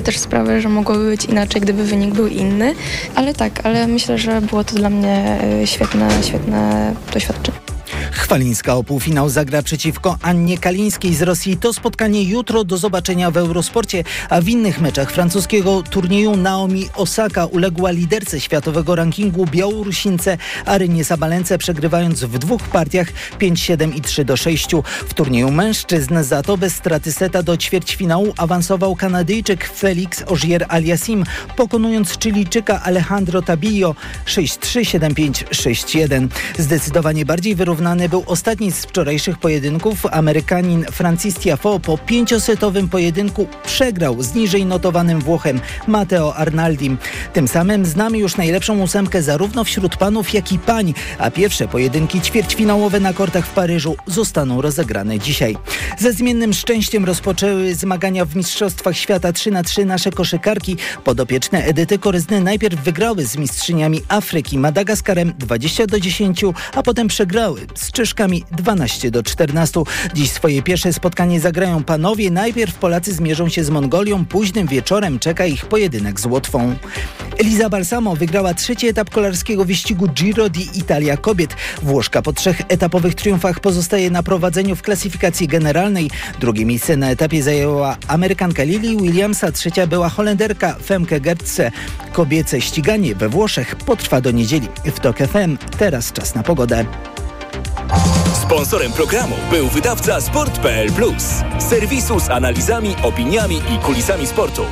też sprawę, że mogłoby być inaczej, gdyby wynik był inny. Ale myślę, że było to dla mnie świetne doświadczenie. Chwalińska o półfinał zagra przeciwko Annie Kalińskiej z Rosji. To spotkanie jutro, do zobaczenia w Eurosporcie. A w innych meczach francuskiego turnieju Naomi Osaka uległa liderce światowego rankingu Białorusince Arynie Sabalence, przegrywając w 2 partiach 5-7 i 3-6. W turnieju mężczyzn za to bez straty seta do ćwierćfinału awansował Kanadyjczyk Felix Auger-Aliassime, pokonując Chilijczyka Alejandro Tabillo 6-3, 7-5, 6-1. Zdecydowanie bardziej wyrównany był ostatni z wczorajszych pojedynków. Amerykanin Francis Tiafoe po 5-setowym pojedynku przegrał z niżej notowanym Włochem Matteo Arnaldim. Tym samym znamy już najlepszą 8 zarówno wśród panów, jak i pań, a pierwsze pojedynki ćwierćfinałowe na kortach w Paryżu zostaną rozegrane dzisiaj. Ze zmiennym szczęściem rozpoczęły zmagania w Mistrzostwach Świata 3x3 nasze koszykarki. Podopieczne Edyty Koryzny najpierw wygrały z mistrzyniami Afryki Madagaskarem 20-10, a potem przegrały z Czeszkami 12-14. Dziś swoje pierwsze spotkanie zagrają panowie. Najpierw Polacy zmierzą się z Mongolią. Późnym wieczorem czeka ich pojedynek z Łotwą. Elisa Balsamo wygrała 3. etap kolarskiego wyścigu Giro d'Italia kobiet. Włoszka po 3 etapowych triumfach pozostaje na prowadzeniu w klasyfikacji generalnej. Drugie miejsce na etapie zajęła Amerykanka Lily Williams, a 3. była Holenderka Femke Gertze. Kobiece ściganie we Włoszech potrwa do niedzieli. W TOK FM teraz czas na pogodę. Sponsorem programu był wydawca Sport.pl+, serwisu z analizami, opiniami i kulisami sportu.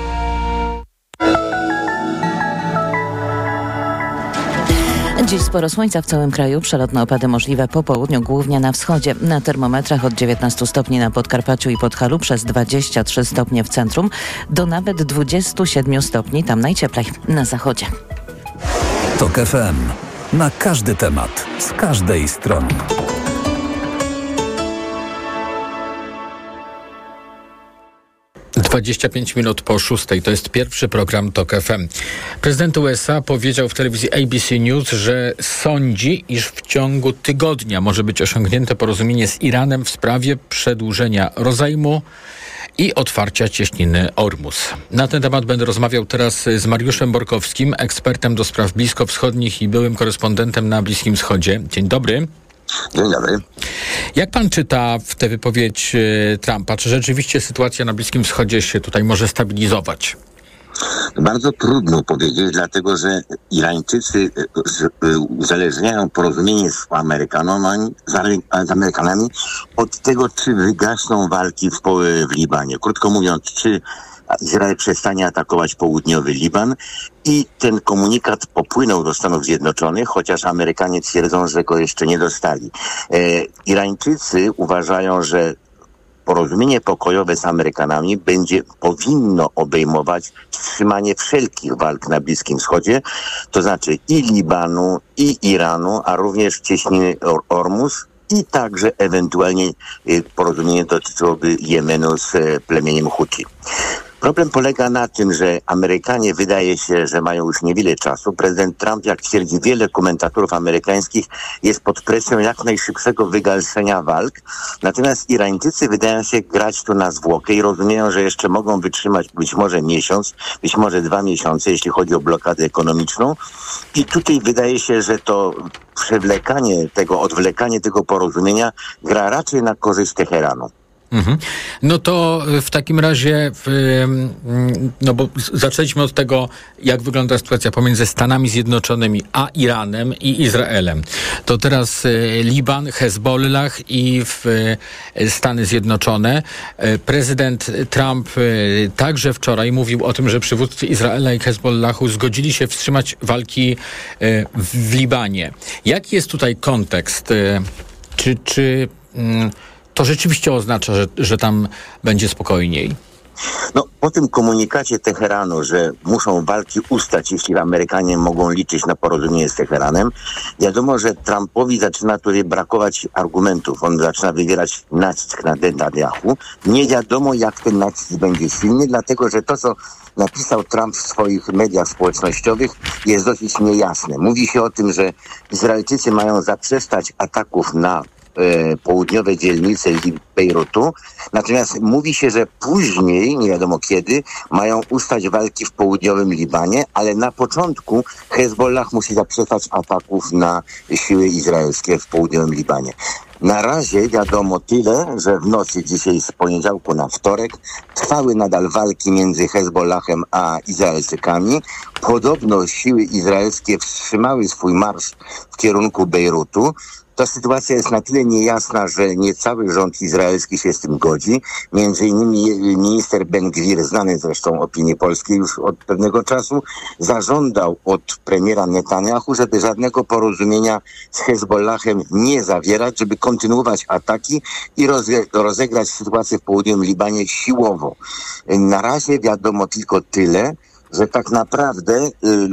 Dziś sporo słońca w całym kraju, przelotne opady możliwe po południu, głównie na wschodzie. Na termometrach od 19 stopni na Podkarpaciu i Podhalu, przez 23 stopnie w centrum, do nawet 27 stopni, tam najcieplej na zachodzie. TOK FM. Na każdy temat, z każdej strony. Dwadzieścia 25 minut po 6. To jest pierwszy program TOK FM. Prezydent USA powiedział w telewizji ABC News, że sądzi, iż w ciągu tygodnia może być osiągnięte porozumienie z Iranem w sprawie przedłużenia rozejmu i otwarcia cieśniny Ormus. Na ten temat będę rozmawiał teraz z Mariuszem Borkowskim, ekspertem do spraw bliskowschodnich i byłym korespondentem na Bliskim Wschodzie. Dzień dobry. Dzień dobry. Jak pan czyta w tę wypowiedź Trumpa? Czy rzeczywiście sytuacja na Bliskim Wschodzie się tutaj może stabilizować? Bardzo trudno powiedzieć, dlatego że Irańczycy uzależniają porozumienie z Amerykanami od tego, czy wygasną walki w Libanie. Krótko mówiąc, czy Izrael przestanie atakować południowy Liban, i ten komunikat popłynął do Stanów Zjednoczonych, chociaż Amerykanie twierdzą, że go jeszcze nie dostali. Irańczycy uważają, że porozumienie pokojowe z Amerykanami powinno obejmować wstrzymanie wszelkich walk na Bliskim Wschodzie, to znaczy i Libanu, i Iranu, a również cieśniny Ormus, i także ewentualnie porozumienie dotyczyłoby Jemenu z plemieniem Huti. Problem polega na tym, że Amerykanie wydaje się, że mają już niewiele czasu. Prezydent Trump, jak twierdzi wiele komentatorów amerykańskich, jest pod presją jak najszybszego wygasenia walk. Natomiast Irańczycy wydają się grać tu na zwłokę i rozumieją, że jeszcze mogą wytrzymać być może miesiąc, być może 2 miesiące, jeśli chodzi o blokadę ekonomiczną. I tutaj wydaje się, że to odwlekanie tego porozumienia gra raczej na korzyść Teheranu. No to w takim razie, bo zaczęliśmy od tego, jak wygląda sytuacja pomiędzy Stanami Zjednoczonymi a Iranem i Izraelem. To teraz Liban, Hezbollah i Stany Zjednoczone. Prezydent Trump także wczoraj mówił o tym, że przywódcy Izraela i Hezbollahu zgodzili się wstrzymać walki w Libanie. Jaki jest tutaj kontekst? Czy to rzeczywiście oznacza, że tam będzie spokojniej? Po tym komunikacie Teheranu, że muszą walki ustać, jeśli Amerykanie mogą liczyć na porozumienie z Teheranem, wiadomo, że Trumpowi zaczyna tutaj brakować argumentów. On zaczyna wywierać nacisk na Netanyahu. Nie wiadomo, jak ten nacisk będzie silny, dlatego że to, co napisał Trump w swoich mediach społecznościowych, jest dosyć niejasne. Mówi się o tym, że Izraelczycy mają zaprzestać ataków na południowe dzielnice Bejrutu. Natomiast mówi się, że później, nie wiadomo kiedy, mają ustać walki w południowym Libanie, ale na początku Hezbollah musi zaprzestać ataków na siły izraelskie w południowym Libanie. Na razie wiadomo tyle, że w nocy dzisiaj z poniedziałku na wtorek trwały nadal walki między Hezbollahem a Izraelczykami. Podobno siły izraelskie wstrzymały swój marsz w kierunku Bejrutu. Ta sytuacja jest na tyle niejasna, że nie cały rząd izraelski się z tym godzi. Między innymi minister Ben-Gwir, znany zresztą opinii polskiej już od pewnego czasu, zażądał od premiera Netanyahu, żeby żadnego porozumienia z Hezbollahem nie zawierać, żeby kontynuować ataki i rozegrać sytuację w południowym Libanie siłowo. Na razie wiadomo tylko tyle, że tak naprawdę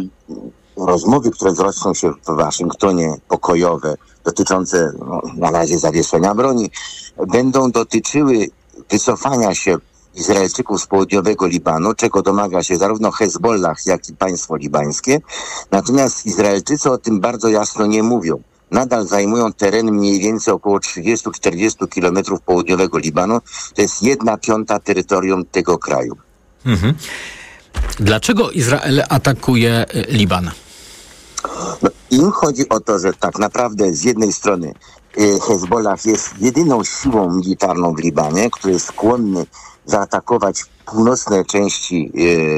rozmowy, które rozpoczną się w Waszyngtonie, pokojowe, dotyczące na razie zawieszenia broni, będą dotyczyły wycofania się Izraelczyków z południowego Libanu, czego domaga się zarówno Hezbollah, jak i państwo libańskie. Natomiast Izraelczycy o tym bardzo jasno nie mówią. Nadal zajmują teren mniej więcej około 30-40 kilometrów południowego Libanu. To jest 1/5 terytorium tego kraju. Mhm. Dlaczego Izrael atakuje Liban? No, im chodzi o to, że tak naprawdę z jednej strony Hezbollah jest jedyną siłą militarną w Libanie, który jest skłonny zaatakować północne części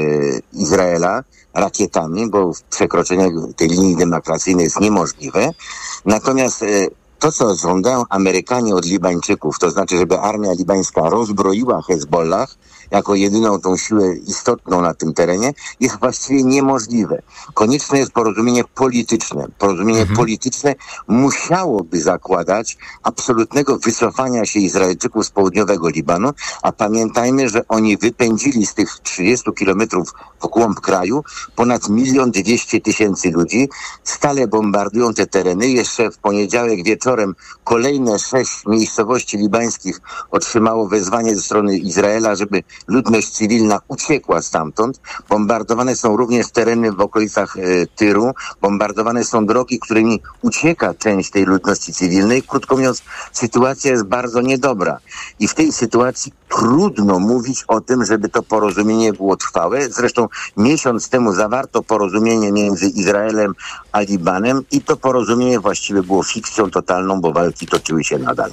Izraela rakietami, bo przekroczenie tej linii demarkacyjnej jest niemożliwe. Natomiast to, co żądają Amerykanie od Libańczyków, to znaczy, żeby armia libańska rozbroiła Hezbollah jako jedyną tą siłę istotną na tym terenie, jest właściwie niemożliwe. Konieczne jest porozumienie polityczne. Porozumienie polityczne musiałoby zakładać absolutnego wycofania się Izraelczyków z południowego Libanu, a pamiętajmy, że oni wypędzili z tych 30 kilometrów w głąb kraju ponad 1 200 000 ludzi, stale bombardują te tereny. Jeszcze w poniedziałek wieczorem kolejne 6 miejscowości libańskich otrzymało wezwanie ze strony Izraela, żeby ludność cywilna uciekła stamtąd. Bombardowane są również tereny w okolicach Tyru. Bombardowane są drogi, którymi ucieka część tej ludności cywilnej. Krótko mówiąc, sytuacja jest bardzo niedobra. I w tej sytuacji trudno mówić o tym, żeby to porozumienie było trwałe. Zresztą miesiąc temu zawarto porozumienie między Izraelem a Libanem i to porozumienie właściwie było fikcją totalną, bo walki toczyły się nadal.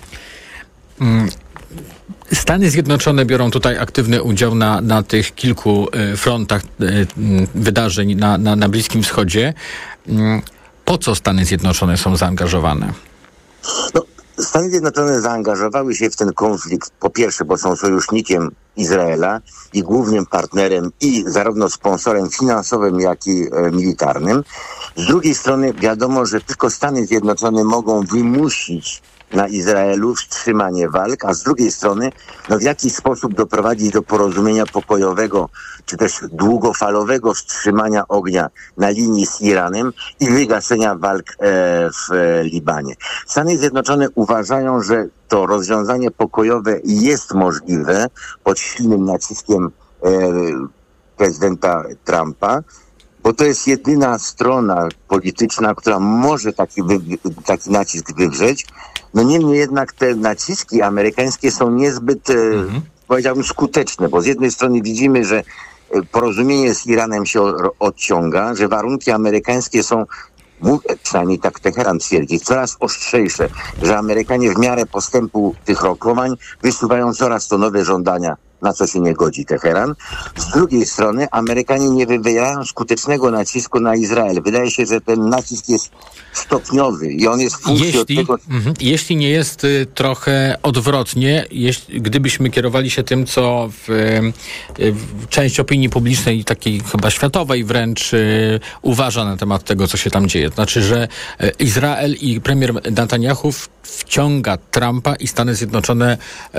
Stany Zjednoczone biorą tutaj aktywny udział na tych kilku frontach wydarzeń na Bliskim Wschodzie. Po co Stany Zjednoczone są zaangażowane? No, Stany Zjednoczone zaangażowały się w ten konflikt, po pierwsze, bo są sojusznikiem Izraela i głównym partnerem i zarówno sponsorem finansowym, jak i militarnym. Z drugiej strony wiadomo, że tylko Stany Zjednoczone mogą wymusić na Izraelu wstrzymanie walk, a z drugiej strony w jaki sposób doprowadzić do porozumienia pokojowego, czy też długofalowego wstrzymania ognia na linii z Iranem i wygaszenia walk w Libanie. Stany Zjednoczone uważają, że to rozwiązanie pokojowe jest możliwe pod silnym naciskiem prezydenta Trumpa, bo to jest jedyna strona polityczna, która może taki nacisk wywrzeć. No niemniej jednak te naciski amerykańskie są niezbyt, powiedziałbym, skuteczne, bo z jednej strony widzimy, że porozumienie z Iranem się odciąga, że warunki amerykańskie są, przynajmniej tak Teheran twierdzi, coraz ostrzejsze, że Amerykanie w miarę postępu tych rokowań wysuwają coraz to nowe żądania, na co się nie godzi Teheran. Z drugiej strony Amerykanie nie wywierają skutecznego nacisku na Izrael. Wydaje się, że ten nacisk jest stopniowy i on jest w funkcji od tego... Jeśli nie jest trochę odwrotnie, gdybyśmy kierowali się tym, co w część opinii publicznej, takiej chyba światowej wręcz, uważa na temat tego, co się tam dzieje. To znaczy, że Izrael i premier Netanyahu wciąga Trumpa i Stany Zjednoczone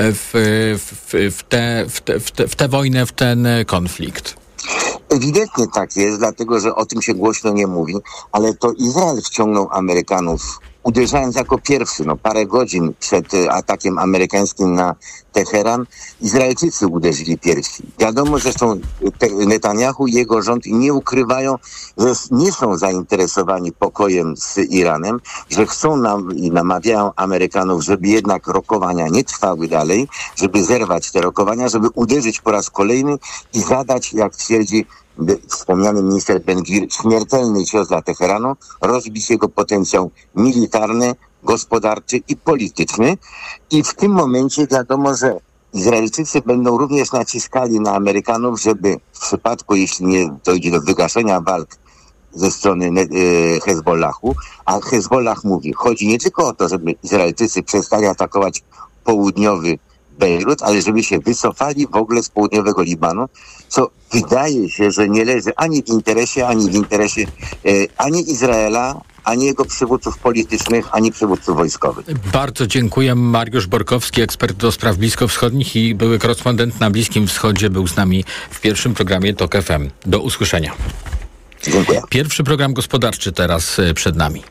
w tę wojnę, w ten konflikt. Ewidentnie tak jest, dlatego że o tym się głośno nie mówi, ale to Izrael wciągnął Amerykanów uderzając jako pierwszy, parę godzin przed atakiem amerykańskim na Teheran, Izraelczycy uderzyli pierwsi. Wiadomo, zresztą Netanyahu i jego rząd nie ukrywają, że nie są zainteresowani pokojem z Iranem, że chcą i namawiają Amerykanów, żeby jednak rokowania nie trwały dalej, żeby zerwać te rokowania, żeby uderzyć po raz kolejny i zadać, jak twierdzi wspomniany minister Ben-Gvir, śmiertelny cios dla Teheranu, rozbić jego potencjał militarny, gospodarczy i polityczny. I w tym momencie wiadomo, że Izraelczycy będą również naciskali na Amerykanów, żeby w przypadku, jeśli nie dojdzie do wygaszenia walk ze strony Hezbollahu, a Hezbollah mówi, chodzi nie tylko o to, żeby Izraelczycy przestali atakować południowy Bejrut, ale żeby się wycofali w ogóle z południowego Libanu, co wydaje się, że nie leży ani w interesie ani Izraela, ani jego przywódców politycznych, ani przywódców wojskowych. Bardzo dziękuję. Mariusz Borkowski, ekspert do spraw bliskowschodnich i były korespondent na Bliskim Wschodzie, był z nami w pierwszym programie TOK FM. Do usłyszenia. Dziękuję. Pierwszy program gospodarczy teraz przed nami.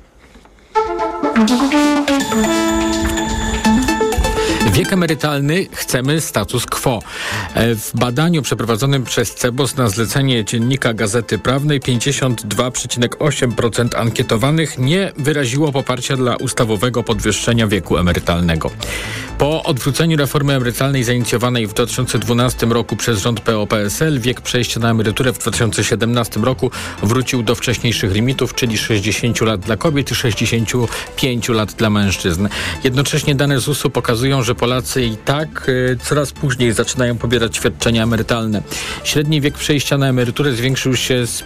Wiek emerytalny, chcemy status quo. W badaniu przeprowadzonym przez CEBOS na zlecenie Dziennika Gazety Prawnej 52,8% ankietowanych nie wyraziło poparcia dla ustawowego podwyższenia wieku emerytalnego. Po odwróceniu reformy emerytalnej zainicjowanej w 2012 roku przez rząd PO-PSL wiek przejścia na emeryturę w 2017 roku wrócił do wcześniejszych limitów, czyli 60 lat dla kobiet i 65 lat dla mężczyzn. Jednocześnie dane ZUS-u pokazują, że Polacy i tak coraz później zaczynają pobierać świadczenia emerytalne. Średni wiek przejścia na emeryturę zwiększył się z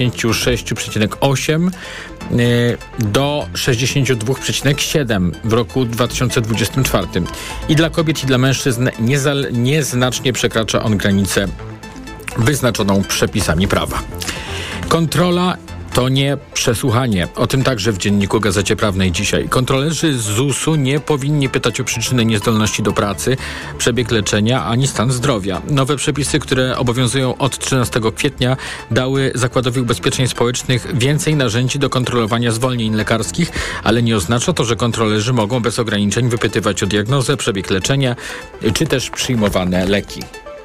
56,8 do 62,7 w roku 2024. I dla kobiet, i dla mężczyzn nieznacznie przekracza on granicę wyznaczoną przepisami prawa. Kontrola to nie przesłuchanie. O tym także w Dzienniku Gazecie Prawnej dzisiaj. Kontrolerzy z ZUS-u nie powinni pytać o przyczyny niezdolności do pracy, przebieg leczenia ani stan zdrowia. Nowe przepisy, które obowiązują od 13 kwietnia, dały Zakładowi Ubezpieczeń Społecznych więcej narzędzi do kontrolowania zwolnień lekarskich, ale nie oznacza to, że kontrolerzy mogą bez ograniczeń wypytywać o diagnozę, przebieg leczenia czy też przyjmowane leki.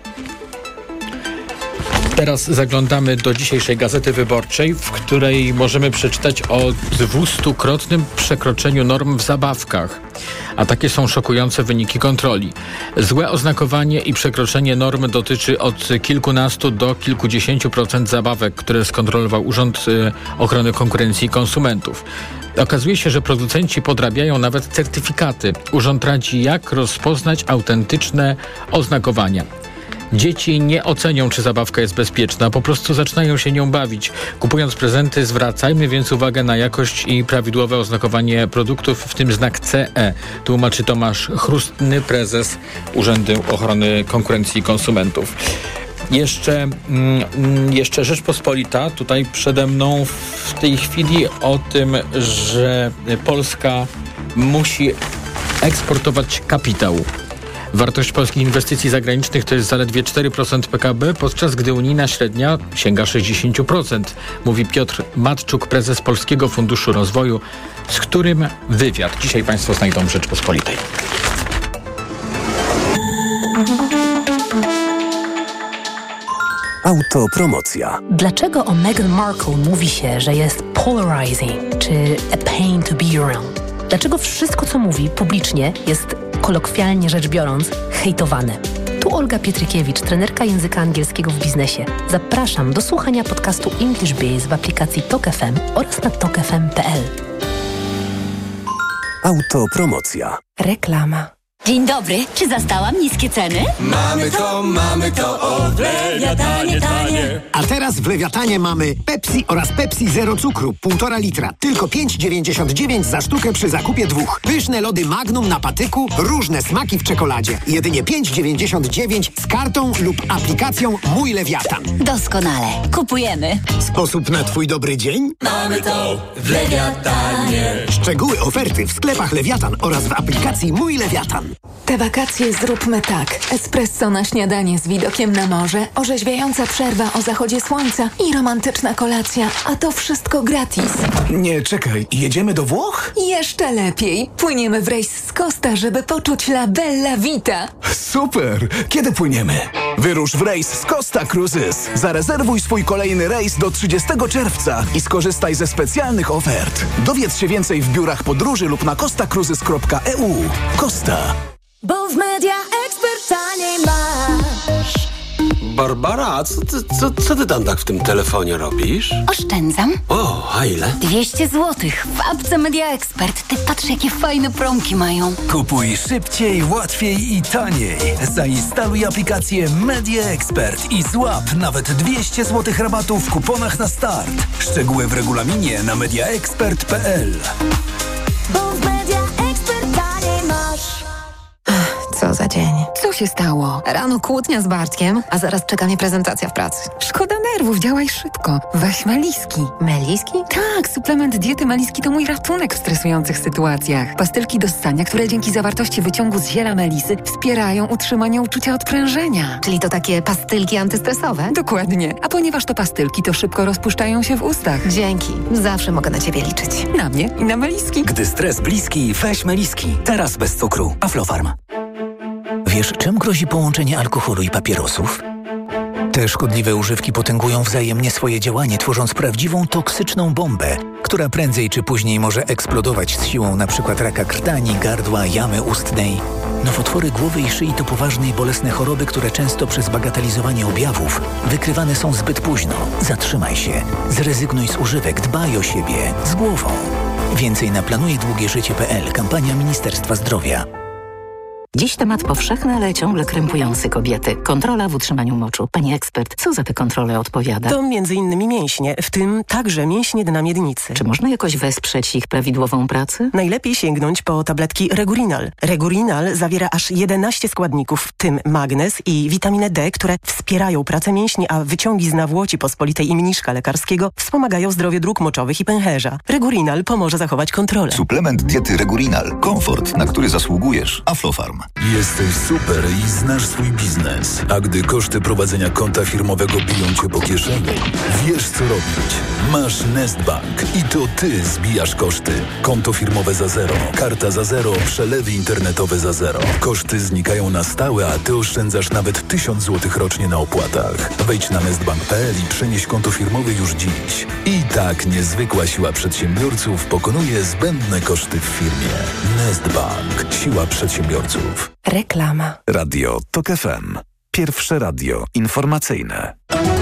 Teraz zaglądamy do dzisiejszej Gazety Wyborczej, w której możemy przeczytać o 200-krotnym przekroczeniu norm w zabawkach. A takie są szokujące wyniki kontroli. Złe oznakowanie i przekroczenie norm dotyczy od kilkunastu do kilkudziesięciu procent zabawek, które skontrolował Urząd Ochrony Konkurencji i Konsumentów. Okazuje się, że producenci podrabiają nawet certyfikaty. Urząd radzi, jak rozpoznać autentyczne oznakowania. Dzieci nie ocenią, czy zabawka jest bezpieczna, po prostu zaczynają się nią bawić. Kupując prezenty, zwracajmy więc uwagę na jakość i prawidłowe oznakowanie produktów, w tym znak CE, tłumaczy Tomasz Chrustny, prezes Urzędu Ochrony Konkurencji i Konsumentów. Jeszcze Rzeczpospolita, tutaj przede mną w tej chwili o tym, że Polska musi eksportować kapitał. Wartość polskich inwestycji zagranicznych to jest zaledwie 4% PKB, podczas gdy unijna średnia sięga 60%, mówi Piotr Matczuk, prezes Polskiego Funduszu Rozwoju, z którym wywiad dzisiaj Państwo znajdą w Rzeczpospolitej. Autopromocja. Dlaczego o Meghan Markle mówi się, że jest polarizing, czy a pain to be around? Dlaczego wszystko, co mówi publicznie, jest kolokwialnie rzecz biorąc hejtowane? Tu Olga Pietrykiewicz, trenerka języka angielskiego w biznesie. Zapraszam do słuchania podcastu English Biz w aplikacji TOK FM oraz na tokfm.pl. Autopromocja. Reklama. Dzień dobry, czy zastałam niskie ceny? Mamy to od Lewiatanie tanie. A teraz w Lewiatanie mamy Pepsi oraz Pepsi Zero Cukru, 1,5 litra. Tylko 5,99 za sztukę przy zakupie 2. Pyszne lody Magnum na patyku, różne smaki w czekoladzie. Jedynie 5,99 z kartą lub aplikacją Mój Lewiatan. Doskonale, kupujemy. Sposób na twój dobry dzień? Mamy to w Lewiatanie. Szczegóły oferty w sklepach Lewiatan oraz w aplikacji Mój Lewiatan. Te wakacje zróbmy tak. Espresso na śniadanie z widokiem na morze, orzeźwiająca przerwa o zachodzie słońca i romantyczna kolacja, a to wszystko gratis. Nie, czekaj, jedziemy do Włoch? Jeszcze lepiej. Płyniemy w rejs z Costa, żeby poczuć la bella vita. Super! Kiedy płyniemy? Wyrusz w rejs z Costa Cruises. Zarezerwuj swój kolejny rejs do 30 czerwca i skorzystaj ze specjalnych ofert. Dowiedz się więcej w biurach podróży lub na costacruises.eu. Costa. Bo w Media Expert taniej masz. Barbara, a co ty tam tak w tym telefonie robisz? Oszczędzam. O, a ile? 200 zł w apce Media Expert. Ty patrz, jakie fajne promki mają. Kupuj szybciej, łatwiej i taniej. Zainstaluj aplikację Media Expert i złap nawet 200 zł rabatu w kuponach na start. Szczegóły w regulaminie na mediaexpert.pl. Bo w Media Expert taniej masz. Co za dzień. Co się stało? Rano kłótnia z Bartkiem, a zaraz czeka mnie prezentacja w pracy. Szkoda nerwów, działaj szybko. Weź Meliski. Meliski? Tak, suplement diety Meliski to mój ratunek w stresujących sytuacjach. Pastylki do ssania, które dzięki zawartości wyciągu z ziela melisy wspierają utrzymanie uczucia odprężenia. Czyli to takie pastylki antystresowe? Dokładnie. A ponieważ to pastylki, to szybko rozpuszczają się w ustach. Dzięki. Zawsze mogę na ciebie liczyć. Na mnie i na Meliski. Gdy stres bliski, weź Meliski. Teraz bez cukru. Aflofarm. Wiesz, czym grozi połączenie alkoholu i papierosów? Te szkodliwe używki potęgują wzajemnie swoje działanie, tworząc prawdziwą toksyczną bombę, która prędzej czy później może eksplodować z siłą np. raka krtani, gardła, jamy ustnej. Nowotwory głowy i szyi to poważne i bolesne choroby, które często przez bagatelizowanie objawów wykrywane są zbyt późno. Zatrzymaj się. Zrezygnuj z używek. Dbaj o siebie. Z głową. Więcej na planujedługieżycie.pl. Kampania Ministerstwa Zdrowia. Dziś temat powszechny, ale ciągle krępujący kobiety. Kontrola w utrzymaniu moczu. Pani ekspert, co za tę kontrolę odpowiada? To m.in. mięśnie, w tym także mięśnie dna miednicy. Czy można jakoś wesprzeć ich prawidłową pracę? Najlepiej sięgnąć po tabletki Regurinal. Regurinal zawiera aż 11 składników, w tym magnez i witaminę D, które wspierają pracę mięśni, a wyciągi z nawłoci pospolitej i mniszka lekarskiego wspomagają zdrowie dróg moczowych i pęcherza. Regurinal pomoże zachować kontrolę. Suplement diety Regurinal. Komfort, na który zasługujesz. Aflofarm. Jesteś super i znasz swój biznes. A gdy koszty prowadzenia konta firmowego biją cię po kieszeni, wiesz co robić. Masz Nestbank i to ty zbijasz koszty. Konto firmowe za zero, karta za zero, przelewy internetowe za zero. Koszty znikają na stałe, a ty oszczędzasz nawet 1000 zł rocznie na opłatach. Wejdź na nestbank.pl i przenieś konto firmowe już dziś. I tak niezwykła siła przedsiębiorców pokonuje zbędne koszty w firmie. Nestbank. Siła przedsiębiorców. Reklama. Radio TOK FM. Pierwsze radio informacyjne.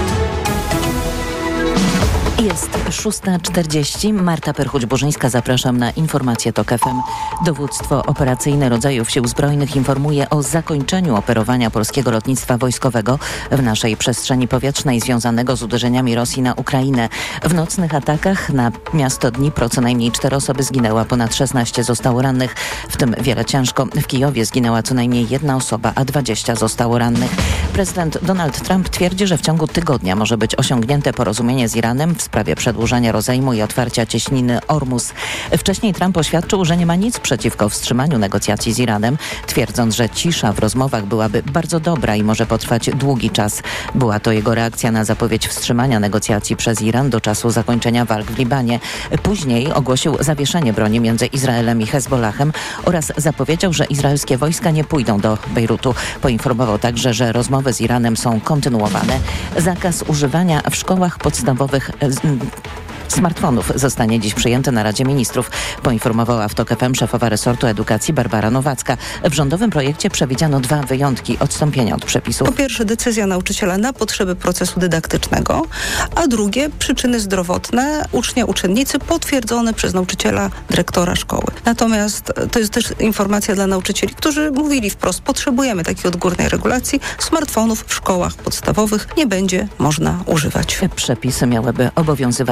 Jest 6:40. Marta Perchuć-Burzyńska, zapraszam na informacje TOK FM. Dowództwo operacyjne rodzajów Sił Zbrojnych informuje o zakończeniu operowania polskiego lotnictwa wojskowego w naszej przestrzeni powietrznej związanego z uderzeniami Rosji na Ukrainę. W nocnych atakach na miasto Dnipro co najmniej 4 osoby zginęła, ponad 16 zostało rannych, w tym wiele ciężko. W Kijowie zginęła co najmniej 1 osoba, a 20 zostało rannych. Prezydent Donald Trump twierdzi, że w ciągu tygodnia może być osiągnięte porozumienie z Iranem w sprawie przedłużenia rozejmu i otwarcia cieśniny Ormus. Wcześniej Trump oświadczył, że nie ma nic przeciwko wstrzymaniu negocjacji z Iranem, twierdząc, że cisza w rozmowach byłaby bardzo dobra i może potrwać długi czas. Była to jego reakcja na zapowiedź wstrzymania negocjacji przez Iran do czasu zakończenia walk w Libanie. Później ogłosił zawieszenie broni między Izraelem i Hezbollahem oraz zapowiedział, że izraelskie wojska nie pójdą do Bejrutu. Poinformował także, że rozmowy z Iranem są kontynuowane. Zakaz używania w szkołach podstawowych smartfonów zostanie dziś przyjęty na Radzie Ministrów, poinformowała w TOK FM szefowa resortu edukacji Barbara Nowacka. W rządowym projekcie przewidziano 2 wyjątki odstąpienia od przepisów. Po pierwsze, decyzja nauczyciela na potrzeby procesu dydaktycznego, a drugie, przyczyny zdrowotne ucznia, uczennicy potwierdzone przez nauczyciela, dyrektora szkoły. Natomiast to jest też informacja dla nauczycieli, którzy mówili wprost, potrzebujemy takiej odgórnej regulacji, smartfonów w szkołach podstawowych nie będzie można używać. Przepisy miałyby obowiązywać od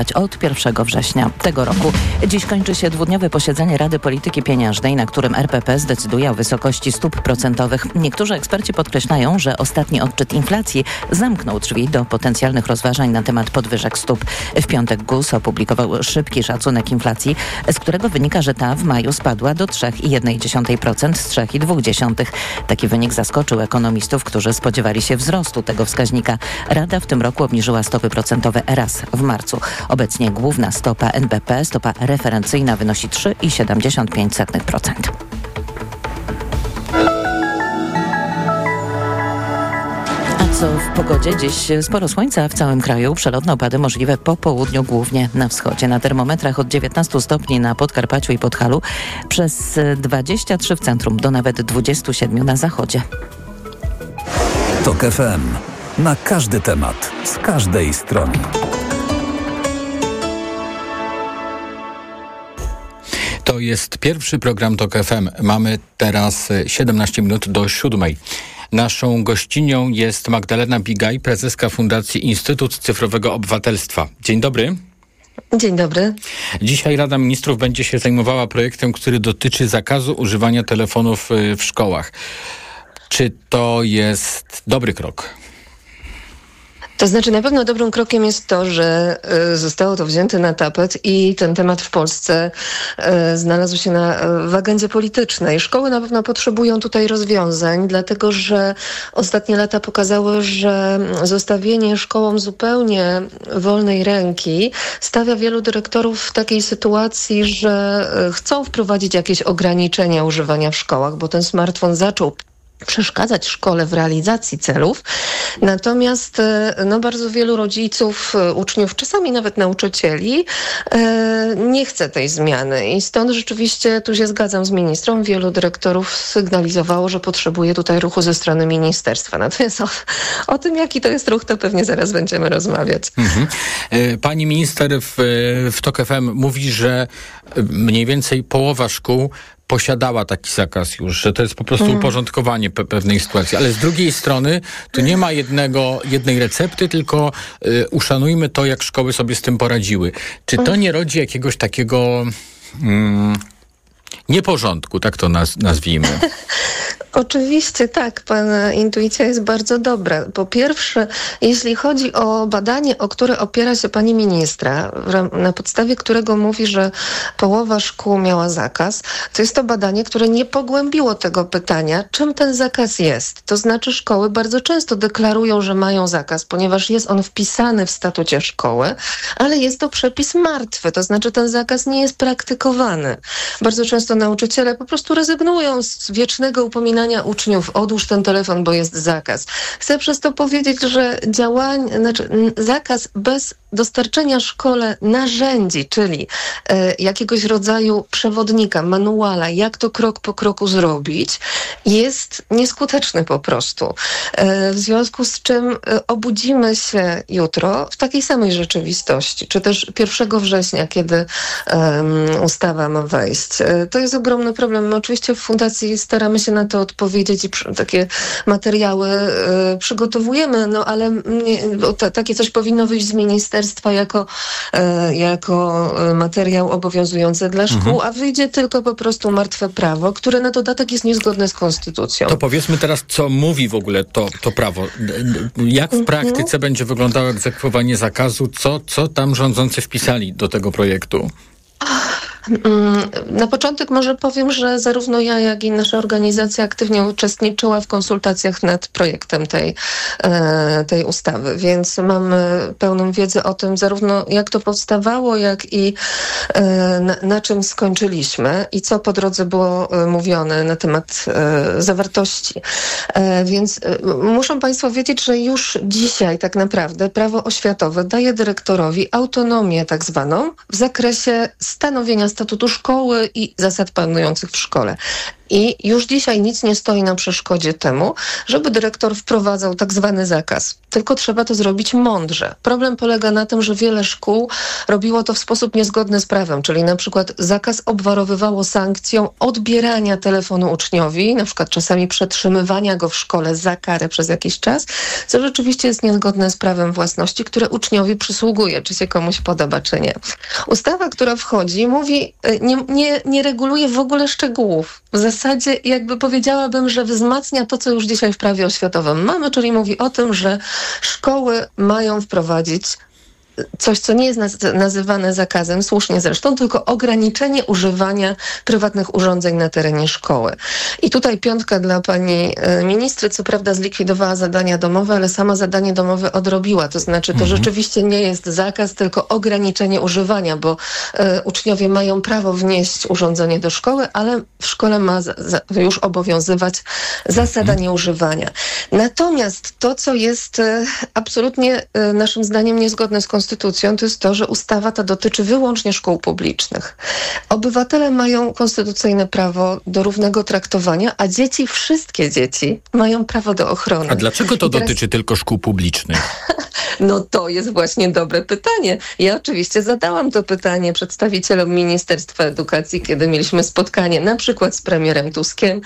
1 września tego roku. Dziś kończy się dwudniowe posiedzenie Rady Polityki Pieniężnej, na którym RPP zdecyduje o wysokości stóp procentowych. Niektórzy eksperci podkreślają, że ostatni odczyt inflacji zamknął drzwi do potencjalnych rozważań na temat podwyżek stóp. W piątek GUS opublikował szybki szacunek inflacji, z którego wynika, że ta w maju spadła do 3,1% z 3,2%. Taki wynik zaskoczył ekonomistów, którzy spodziewali się wzrostu tego wskaźnika. Rada w tym roku obniżyła stopy procentowe raz w marcu. Obecnie główna stopa NBP, stopa referencyjna, wynosi 3,75%. Co w pogodzie? Dziś sporo słońca w całym kraju. Przelotne opady możliwe po południu, głównie na wschodzie. Na termometrach od 19 stopni na Podkarpaciu i Podhalu, przez 23 w centrum, do nawet 27 na zachodzie. TOK FM. Na każdy temat, z każdej strony. To jest pierwszy program TOK FM. Mamy teraz 17 minut do 7. Naszą gościnią jest Magdalena Bigaj, prezeska Fundacji Instytut Cyfrowego Obywatelstwa. Dzień dobry. Dzień dobry. Dzisiaj Rada Ministrów będzie się zajmowała projektem, który dotyczy zakazu używania telefonów w szkołach. Czy to jest dobry krok? To znaczy, na pewno dobrym krokiem jest to, że zostało to wzięte na tapet i ten temat w Polsce znalazł się w agendzie politycznej. Szkoły na pewno potrzebują tutaj rozwiązań, dlatego że ostatnie lata pokazały, że zostawienie szkołom zupełnie wolnej ręki stawia wielu dyrektorów w takiej sytuacji, że chcą wprowadzić jakieś ograniczenia używania w szkołach, bo ten smartfon zaczął przeszkadzać szkole w realizacji celów. Natomiast bardzo wielu rodziców, uczniów, czasami nawet nauczycieli nie chce tej zmiany i stąd rzeczywiście tu się zgadzam z ministrą. Wielu dyrektorów sygnalizowało, że potrzebuje tutaj ruchu ze strony ministerstwa. Natomiast o tym, jaki to jest ruch, to pewnie zaraz będziemy rozmawiać. Pani minister w TOK FM mówi, że mniej więcej połowa szkół posiadała taki zakaz już, że to jest po prostu uporządkowanie pewnej sytuacji. Ale z drugiej strony tu nie ma jednej recepty, tylko uszanujmy to, jak szkoły sobie z tym poradziły. Czy to nie rodzi jakiegoś takiego nieporządku, tak to nazwijmy? Oczywiście tak, pana intuicja jest bardzo dobra. Po pierwsze, jeśli chodzi o badanie, o które opiera się pani ministra, na podstawie którego mówi, że połowa szkół miała zakaz, to jest to badanie, które nie pogłębiło tego pytania, czym ten zakaz jest. To znaczy szkoły bardzo często deklarują, że mają zakaz, ponieważ jest on wpisany w statucie szkoły, ale jest to przepis martwy, to znaczy ten zakaz nie jest praktykowany. Bardzo często nauczyciele po prostu rezygnują z wiecznego upominania uczniów, odłóż ten telefon, bo jest zakaz. Chcę przez to powiedzieć, że zakaz bez dostarczenia szkole narzędzi, czyli jakiegoś rodzaju przewodnika, manuala, jak to krok po kroku zrobić, jest nieskuteczny po prostu. W związku z czym obudzimy się jutro w takiej samej rzeczywistości, czy też 1 września, kiedy ustawa ma wejść. To jest ogromny problem. My oczywiście w Fundacji staramy się na to odpowiedzieć i takie materiały przygotowujemy, ale takie coś powinno wyjść z ministerstwa jako materiał obowiązujący dla szkół, a wyjdzie tylko po prostu martwe prawo, które na dodatek jest niezgodne z konstytucją. To powiedzmy teraz, co mówi w ogóle to prawo. Jak w praktyce będzie wyglądało egzekwowanie zakazu? Co tam rządzący wpisali do tego projektu? Na początek może powiem, że zarówno ja, jak i nasza organizacja aktywnie uczestniczyła w konsultacjach nad projektem tej ustawy, więc mamy pełną wiedzę o tym, zarówno jak to powstawało, jak i na czym skończyliśmy i co po drodze było mówione na temat zawartości. Więc muszą Państwo wiedzieć, że już dzisiaj tak naprawdę prawo oświatowe daje dyrektorowi autonomię tak zwaną w zakresie stanowienia statutu szkoły i zasad panujących w szkole. I już dzisiaj nic nie stoi na przeszkodzie temu, żeby dyrektor wprowadzał tak zwany zakaz. Tylko trzeba to zrobić mądrze. Problem polega na tym, że wiele szkół robiło to w sposób niezgodny z prawem, czyli na przykład zakaz obwarowywało sankcją odbierania telefonu uczniowi, na przykład czasami przetrzymywania go w szkole za karę przez jakiś czas, co rzeczywiście jest niezgodne z prawem własności, które uczniowi przysługuje, czy się komuś podoba, czy nie. Ustawa, która wchodzi, mówi, nie reguluje w ogóle szczegółów. W zasadzie jakby powiedziałabym, że wzmacnia to, co już dzisiaj w prawie oświatowym mamy, czyli mówi o tym, że szkoły mają wprowadzić coś, co nie jest nazywane zakazem, słusznie zresztą, tylko ograniczenie używania prywatnych urządzeń na terenie szkoły. I tutaj piątka dla pani ministry, co prawda zlikwidowała zadania domowe, ale sama zadanie domowe odrobiła. To znaczy, to rzeczywiście nie jest zakaz, tylko ograniczenie używania, bo uczniowie mają prawo wnieść urządzenie do szkoły, ale w szkole ma już obowiązywać zasada nieużywania. Natomiast to, co jest absolutnie naszym zdaniem niezgodne z konstytucją, to jest to, że ustawa ta dotyczy wyłącznie szkół publicznych. Obywatele mają konstytucyjne prawo do równego traktowania, a dzieci, wszystkie dzieci mają prawo do ochrony. A dlaczego to dotyczy tylko szkół publicznych? No to jest właśnie dobre pytanie. Ja oczywiście zadałam to pytanie przedstawicielom Ministerstwa Edukacji, kiedy mieliśmy spotkanie na przykład z premierem Tuskiem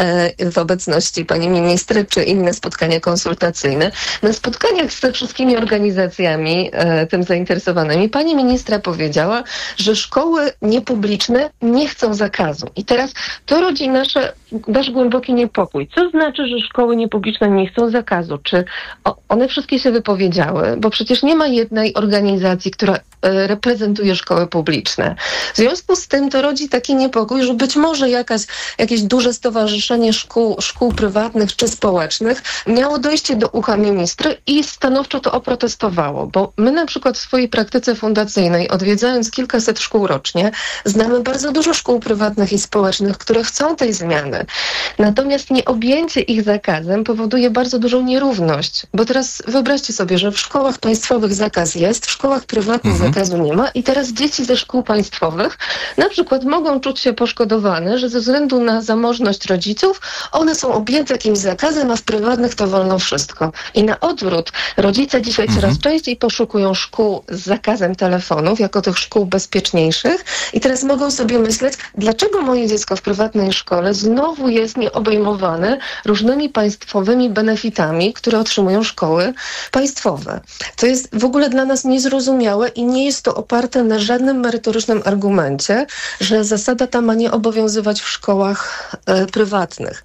w obecności pani ministry, czy inne spotkania konsultacyjne. Na spotkaniach z wszystkimi organizacjami tym zainteresowanymi pani ministra powiedziała, że szkoły niepubliczne nie chcą zakazu. I teraz to rodzi nasz głęboki niepokój. Co znaczy, że szkoły niepubliczne nie chcą zakazu? Czy one wszystkie się wypowiedziały? Bo przecież nie ma jednej organizacji, która reprezentuje szkoły publiczne. W związku z tym to rodzi taki niepokój, że być może jakieś duże stowarzyszenie szkół prywatnych czy społecznych miało dojście do ucha ministry i stanowczo to oprotestowało. Bo my na przykład w swojej praktyce fundacyjnej, odwiedzając kilkaset szkół rocznie, znamy bardzo dużo szkół prywatnych i społecznych, które chcą tej zmiany. Natomiast nieobjęcie ich zakazem powoduje bardzo dużą nierówność. Bo teraz wyobraźcie sobie, że w szkołach państwowych zakaz jest, w szkołach prywatnych zakazu nie ma i teraz dzieci ze szkół państwowych na przykład mogą czuć się poszkodowane, że ze względu na zamożność rodziców one są objęte jakimś zakazem, a w prywatnych to wolno wszystko. I na odwrót, rodzice dzisiaj coraz częściej poszukują szkół z zakazem telefonów, jako tych szkół bezpieczniejszych i teraz mogą sobie myśleć, dlaczego moje dziecko w prywatnej szkole znowu jest nieobejmowane różnymi państwowymi benefitami, które otrzymują szkoły państwowe. To jest w ogóle dla nas niezrozumiałe i nie jest to oparte na żadnym merytorycznym argumencie, że zasada ta ma nie obowiązywać w szkołach prywatnych.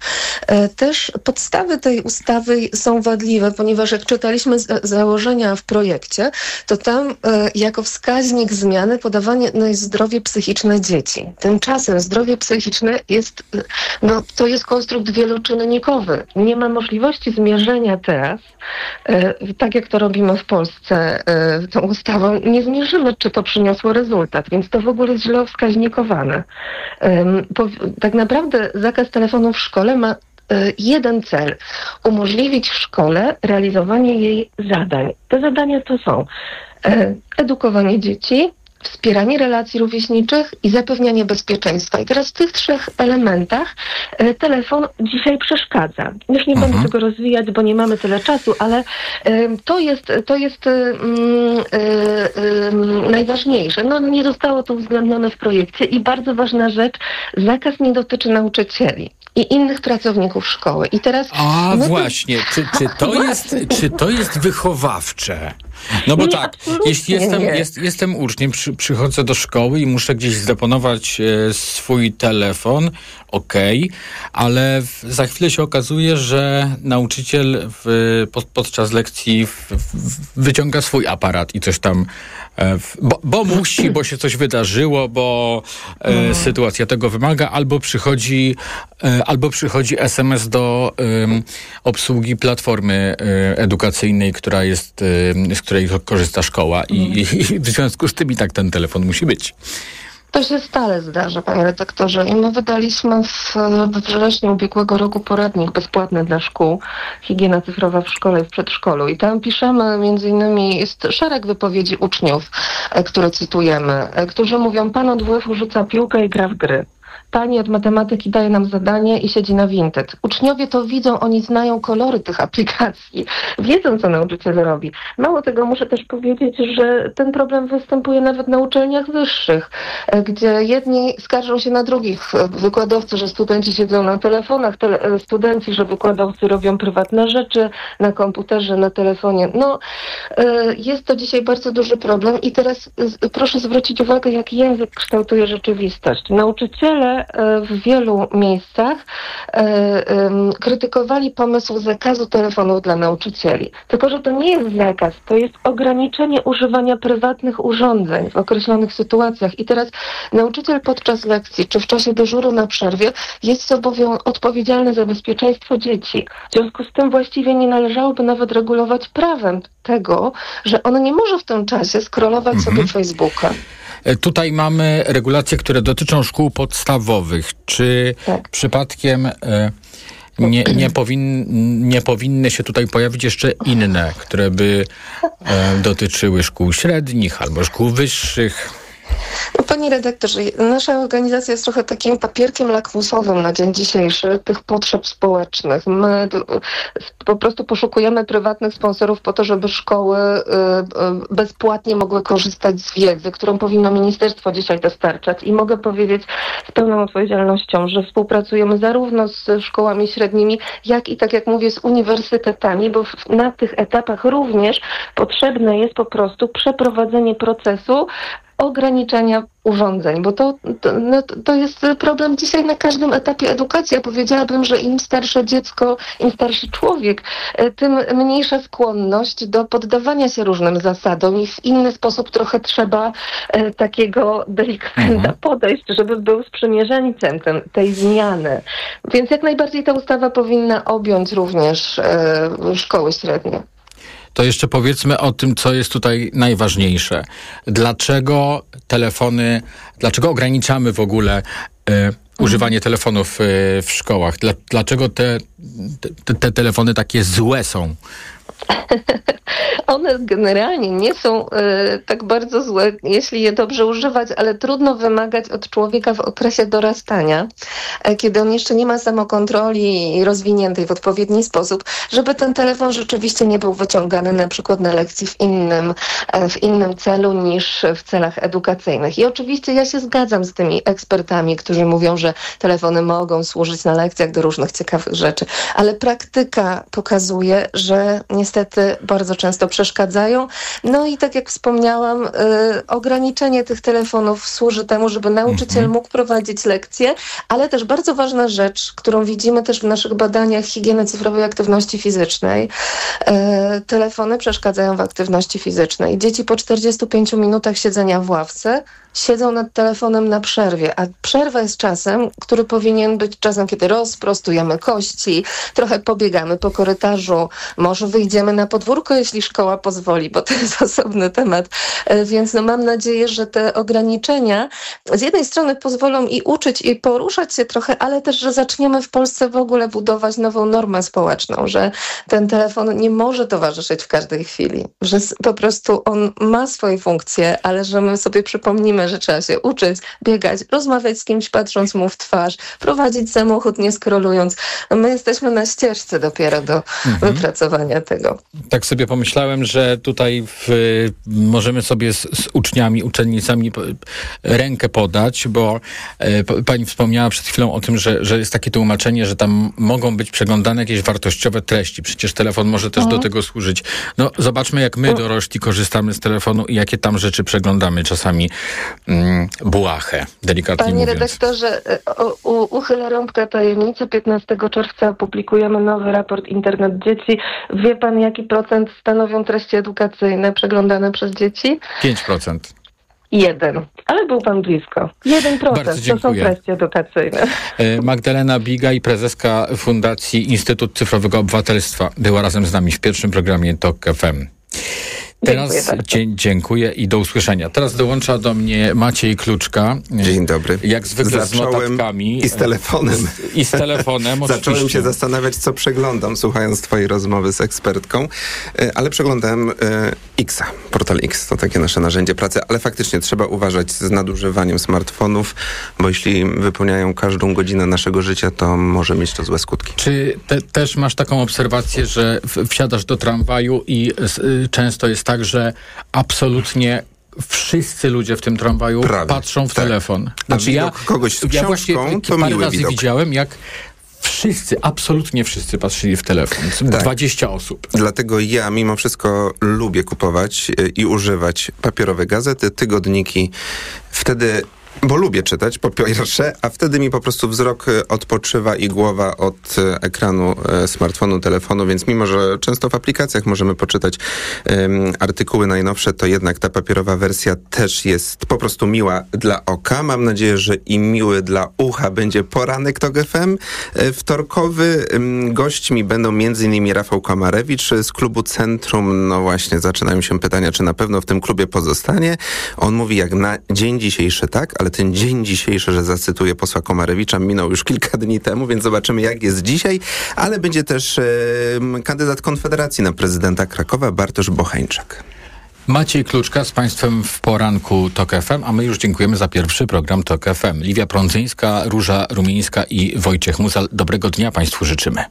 Też podstawy tej ustawy są wadliwe, ponieważ jak czytaliśmy założenia w projekcie, to tam jako wskaźnik zmiany podawane jest zdrowie psychiczne dzieci. Tymczasem zdrowie psychiczne to jest konstrukt wieloczynnikowy. Nie ma możliwości zmierzenia teraz, tak jak to robimy w Polsce tą ustawą, nie zmierzymy, czy to przyniosło rezultat, więc to w ogóle jest źle wskaźnikowane. Tak naprawdę zakaz telefonu w szkole ma jeden cel. Umożliwić w szkole realizowanie jej zadań. Te zadania to są edukowanie dzieci, wspieranie relacji rówieśniczych i zapewnianie bezpieczeństwa. I teraz w tych trzech elementach telefon dzisiaj przeszkadza. Już nie będę tego rozwijać, bo nie mamy tyle czasu, ale to jest najważniejsze. Nie zostało to uwzględnione w projekcie i bardzo ważna rzecz, zakaz nie dotyczy nauczycieli i innych pracowników szkoły. I teraz właśnie, czy to jest wychowawcze? No bo tak, jeśli jestem uczniem, przychodzę do szkoły i muszę gdzieś zdeponować swój telefon, ale za chwilę się okazuje, że nauczyciel podczas lekcji wyciąga swój aparat i coś tam, bo musi, bo się coś wydarzyło, bo sytuacja tego wymaga, albo przychodzi SMS do obsługi platformy edukacyjnej, z której korzysta szkoła i w związku z tym i tak ten telefon musi być. To się stale zdarza, panie redaktorze. I my wydaliśmy we wrześniu ubiegłego roku poradnik bezpłatny dla szkół, higiena cyfrowa w szkole i w przedszkolu. I tam piszemy, między innymi, jest szereg wypowiedzi uczniów, które cytujemy, którzy mówią, pan od WF-u rzuca piłkę i gra w gry. Pani od matematyki daje nam zadanie i siedzi na Vinted. Uczniowie to widzą, oni znają kolory tych aplikacji, wiedzą, co nauczyciel robi. Mało tego, muszę też powiedzieć, że ten problem występuje nawet na uczelniach wyższych, gdzie jedni skarżą się na drugich. Wykładowcy, że studenci siedzą na telefonach, studenci, że wykładowcy robią prywatne rzeczy na komputerze, na telefonie. Jest to dzisiaj bardzo duży problem i teraz proszę zwrócić uwagę, jak język kształtuje rzeczywistość. Nauczyciele w wielu miejscach krytykowali pomysł zakazu telefonów dla nauczycieli. Tylko że to nie jest zakaz, to jest ograniczenie używania prywatnych urządzeń w określonych sytuacjach. I teraz nauczyciel podczas lekcji czy w czasie dyżuru na przerwie jest odpowiedzialny za bezpieczeństwo dzieci. W związku z tym właściwie nie należałoby nawet regulować prawem tego, że on nie może w tym czasie scrollować sobie Facebooka. Tutaj mamy regulacje, które dotyczą szkół podstawowych. Czy przypadkiem nie powinny się tutaj pojawić jeszcze inne, które by dotyczyły szkół średnich albo szkół wyższych? Panie redaktorze, nasza organizacja jest trochę takim papierkiem lakmusowym na dzień dzisiejszy tych potrzeb społecznych. My po prostu poszukujemy prywatnych sponsorów po to, żeby szkoły bezpłatnie mogły korzystać z wiedzy, którą powinno ministerstwo dzisiaj dostarczać. I mogę powiedzieć z pełną odpowiedzialnością, że współpracujemy zarówno z szkołami średnimi, jak i, tak jak mówię, z uniwersytetami, bo na tych etapach również potrzebne jest po prostu przeprowadzenie procesu ograniczenia urządzeń, bo to jest problem dzisiaj na każdym etapie edukacji. Ja powiedziałabym, że im starsze dziecko, im starszy człowiek, tym mniejsza skłonność do poddawania się różnym zasadom i w inny sposób trochę trzeba takiego delikwenta podejść, żeby był sprzymierzeńcem tej zmiany. Więc jak najbardziej ta ustawa powinna objąć również szkoły średnie. To jeszcze powiedzmy o tym, co jest tutaj najważniejsze. Dlaczego ograniczamy w ogóle używanie telefonów w szkołach? Dlaczego te telefony takie złe są? One generalnie nie są tak bardzo złe, jeśli je dobrze używać, ale trudno wymagać od człowieka w okresie dorastania, kiedy on jeszcze nie ma samokontroli rozwiniętej w odpowiedni sposób, żeby ten telefon rzeczywiście nie był wyciągany na przykład na lekcji w innym celu niż w celach edukacyjnych. I oczywiście ja się zgadzam z tymi ekspertami, którzy mówią, że telefony mogą służyć na lekcjach do różnych ciekawych rzeczy, ale praktyka pokazuje, że niestety bardzo często przeszkadzają. No i tak jak wspomniałam, ograniczenie tych telefonów służy temu, żeby nauczyciel mógł prowadzić lekcje, ale też bardzo ważna rzecz, którą widzimy też w naszych badaniach higieny cyfrowej aktywności fizycznej. Telefony przeszkadzają w aktywności fizycznej. Dzieci po 45 minutach siedzenia w ławce siedzą nad telefonem na przerwie, a przerwa jest czasem, który powinien być czasem, kiedy rozprostujemy kości, trochę pobiegamy po korytarzu, może wyjdziemy na podwórko, jeśli szkoła pozwoli, bo to jest osobny temat. Więc mam nadzieję, że te ograniczenia z jednej strony pozwolą i uczyć, i poruszać się trochę, ale też, że zaczniemy w Polsce w ogóle budować nową normę społeczną, że ten telefon nie może towarzyszyć w każdej chwili, że po prostu on ma swoje funkcje, ale że my sobie przypomnimy, że trzeba się uczyć, biegać, rozmawiać z kimś, patrząc mu w twarz, prowadzić samochód, nie scrollując. My jesteśmy na ścieżce dopiero do wypracowania tego. Tak sobie pomyślałem, że tutaj możemy sobie z uczniami, uczennicami rękę podać, bo pani wspomniała przed chwilą o tym, że jest takie tłumaczenie, że tam mogą być przeglądane jakieś wartościowe treści. Przecież telefon może też do tego służyć. No zobaczmy, jak my dorośli korzystamy z telefonu i jakie tam rzeczy przeglądamy czasami błahe, delikatnie Panie mówiąc. redaktorze, uchylę rąbkę tajemnicy. 15 czerwca opublikujemy nowy raport Internet Dzieci. Wie pan, jaki procent stanowią treści edukacyjne przeglądane przez dzieci? 5%. 1. Ale był pan blisko. 1% to są treści edukacyjne. Magdalena Bigaj, prezeska Fundacji Instytut Cyfrowego Obywatelstwa, była razem z nami w pierwszym programie TOK FM. Teraz dziękuję i do usłyszenia. Teraz dołącza do mnie Maciej Kluczka. Dzień dobry. Jak zwykle z notatkami. I z telefonem. I z telefonem, Zacząłem się zastanawiać, co przeglądam, słuchając twojej rozmowy z ekspertką, ale przeglądałem X-a. Portal X to takie nasze narzędzie pracy, ale faktycznie trzeba uważać z nadużywaniem smartfonów, bo jeśli wypełniają każdą godzinę naszego życia, to może mieć to złe skutki. Czy też masz taką obserwację, że wsiadasz do tramwaju i często jest tak, że absolutnie wszyscy ludzie w tym tramwaju patrzą w telefon. Znaczy kogoś z książką, właśnie to parę miły razy widok. widziałem, jak absolutnie wszyscy patrzyli w telefon. 20 osób. Dlatego ja mimo wszystko lubię kupować i używać papierowe gazety, tygodniki. Wtedy... Bo lubię czytać, po pierwsze, a wtedy mi po prostu wzrok odpoczywa i głowa od ekranu smartfonu, telefonu, więc mimo, że często w aplikacjach możemy poczytać artykuły najnowsze, to jednak ta papierowa wersja też jest po prostu miła dla oka. Mam nadzieję, że i miły dla ucha będzie poranek TOK FM wtorkowy. Gośćmi będą m.in. Rafał Komarewicz z klubu Centrum. No właśnie, zaczynają się pytania, czy na pewno w tym klubie pozostanie. On mówi, jak na dzień dzisiejszy tak, ale ten dzień dzisiejszy, że zacytuję posła Komarewicza, minął już kilka dni temu, więc zobaczymy, jak jest dzisiaj, ale będzie też kandydat Konfederacji na prezydenta Krakowa, Bartosz Bocheńczak. Maciej Kluczka z Państwem w poranku TOK FM, a my już dziękujemy za pierwszy program TOK FM. Liwia Prądzyńska, Róża Rumieńska i Wojciech Muzal. Dobrego dnia Państwu życzymy.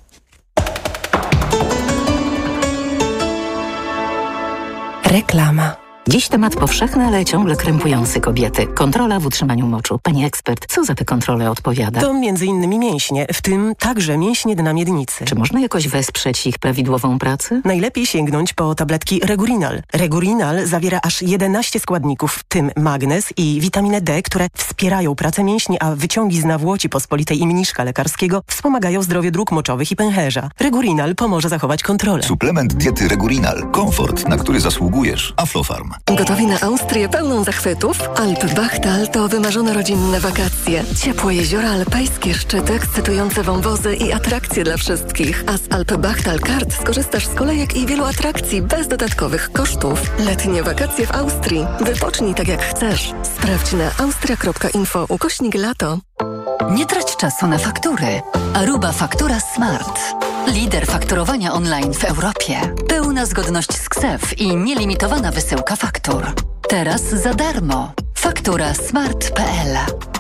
Reklama. Dziś temat powszechny, ale ciągle krępujący kobiety. Kontrola w utrzymaniu moczu. Pani ekspert, co za tę kontrolę odpowiada? To m.in. mięśnie, w tym także mięśnie dna miednicy. Czy można jakoś wesprzeć ich prawidłową pracę? Najlepiej sięgnąć po tabletki Regurinal. Regurinal zawiera aż 11 składników, w tym magnez i witaminę D, które wspierają pracę mięśni, a wyciągi z nawłoci pospolitej i mniszka lekarskiego wspomagają zdrowie dróg moczowych i pęcherza. Regurinal pomoże zachować kontrolę. Suplement diety Regurinal. Komfort, na który zasługujesz. Aflofarm. Gotowi na Austrię pełną zachwytów? Alpbachtal to wymarzone rodzinne wakacje. Ciepłe jeziora alpejskie, szczyty, ekscytujące wąwozy i atrakcje dla wszystkich. A z Alpbachtal Card skorzystasz z kolejek i wielu atrakcji bez dodatkowych kosztów. Letnie wakacje w Austrii. Wypocznij tak jak chcesz. Sprawdź na austria.info/lato. Nie trać czasu na faktury. Aruba Faktura Smart. Lider fakturowania online w Europie. Pełna zgodność z KSEF i nielimitowana wysyłka faktur. Teraz za darmo. Fakturasmart.pl.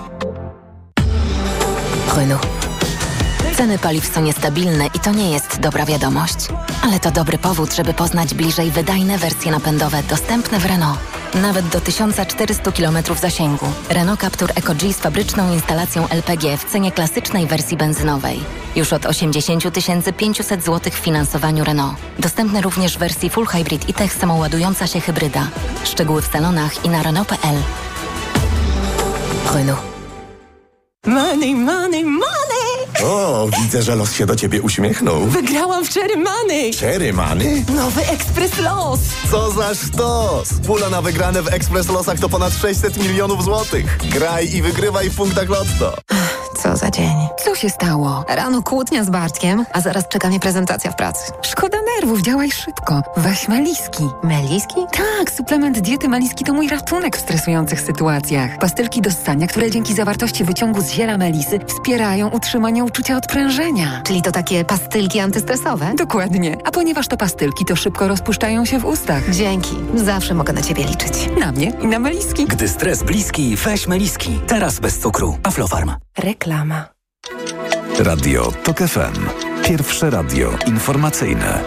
Renault. Ceny paliw są niestabilne i to nie jest dobra wiadomość. Ale to dobry powód, żeby poznać bliżej wydajne wersje napędowe dostępne w Renault. Nawet do 1400 km zasięgu. Renault Captur Eco-G z fabryczną instalacją LPG w cenie klasycznej wersji benzynowej. Już od 80 500 zł w finansowaniu Renault. Dostępny również w wersji Full Hybrid i Tech samoładująca się hybryda. Szczegóły w salonach i na Renault.pl. Renault. Money, money, money! O, widzę, że los się do ciebie uśmiechnął. Wygrałam w Cherry Money! Cherry Money? Nowy Ekspres Los! Co za sztos! Pula na wygrane w Ekspres Losach to ponad 600 milionów złotych. Graj i wygrywaj w punktach Lotto. Co za dzień. Co się stało? Rano kłótnia z Bartkiem, a zaraz czeka mnie prezentacja w pracy. Szkoda nerwów, działaj szybko. Weź Meliski. Meliski? Tak, suplement diety Meliski to mój ratunek w stresujących sytuacjach. Pastylki do ssania, które dzięki zawartości wyciągu z ziela melisy wspierają utrzymanie uczucia odprężenia. Czyli to takie pastylki antystresowe? Dokładnie. A ponieważ to pastylki, to szybko rozpuszczają się w ustach. Dzięki. Zawsze mogę na ciebie liczyć. Na mnie i na Meliski. Gdy stres bliski, weź Meliski. Teraz bez cukru. Aflofarm. Reklama. Radio TOK FM. Pierwsze radio informacyjne.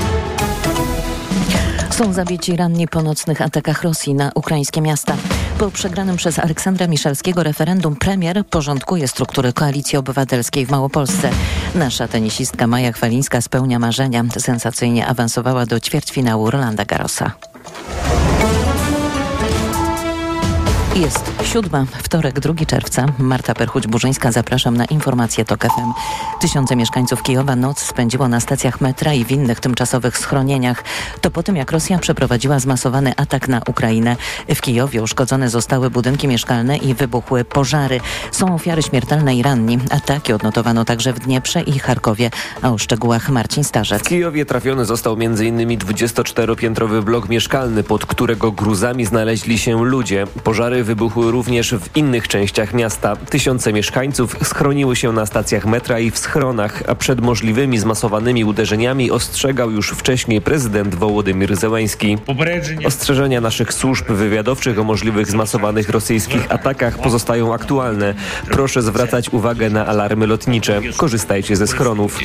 Są zabici ranni po nocnych atakach Rosji na ukraińskie miasta. Po przegranym przez Aleksandra Miszalskiego referendum premier porządkuje struktury Koalicji Obywatelskiej w Małopolsce. Nasza tenisistka Maja Chwalińska spełnia marzenia. Sensacyjnie awansowała do ćwierćfinału Rolanda Garrosa. Jest 7, wtorek, 2 czerwca. Marta Perchuć-Burzyńska, zapraszam na informacje TOK FM. Tysiące mieszkańców Kijowa noc spędziło na stacjach metra i w innych tymczasowych schronieniach. To po tym, jak Rosja przeprowadziła zmasowany atak na Ukrainę. W Kijowie uszkodzone zostały budynki mieszkalne i wybuchły pożary. Są ofiary śmiertelne i ranni. Ataki odnotowano także w Dnieprze i Charkowie. A o szczegółach Marcin Starzec. W Kijowie trafiony został m.in. 24-piętrowy blok mieszkalny, pod którego gruzami znaleźli się ludzie. Pożary wybuchły również w innych częściach miasta. Tysiące mieszkańców schroniły się na stacjach metra i w schronach, a przed możliwymi zmasowanymi uderzeniami ostrzegał już wcześniej prezydent Wołodymyr Zełenski. Ostrzeżenia naszych służb wywiadowczych o możliwych zmasowanych rosyjskich atakach pozostają aktualne. Proszę zwracać uwagę na alarmy lotnicze. Korzystajcie ze schronów.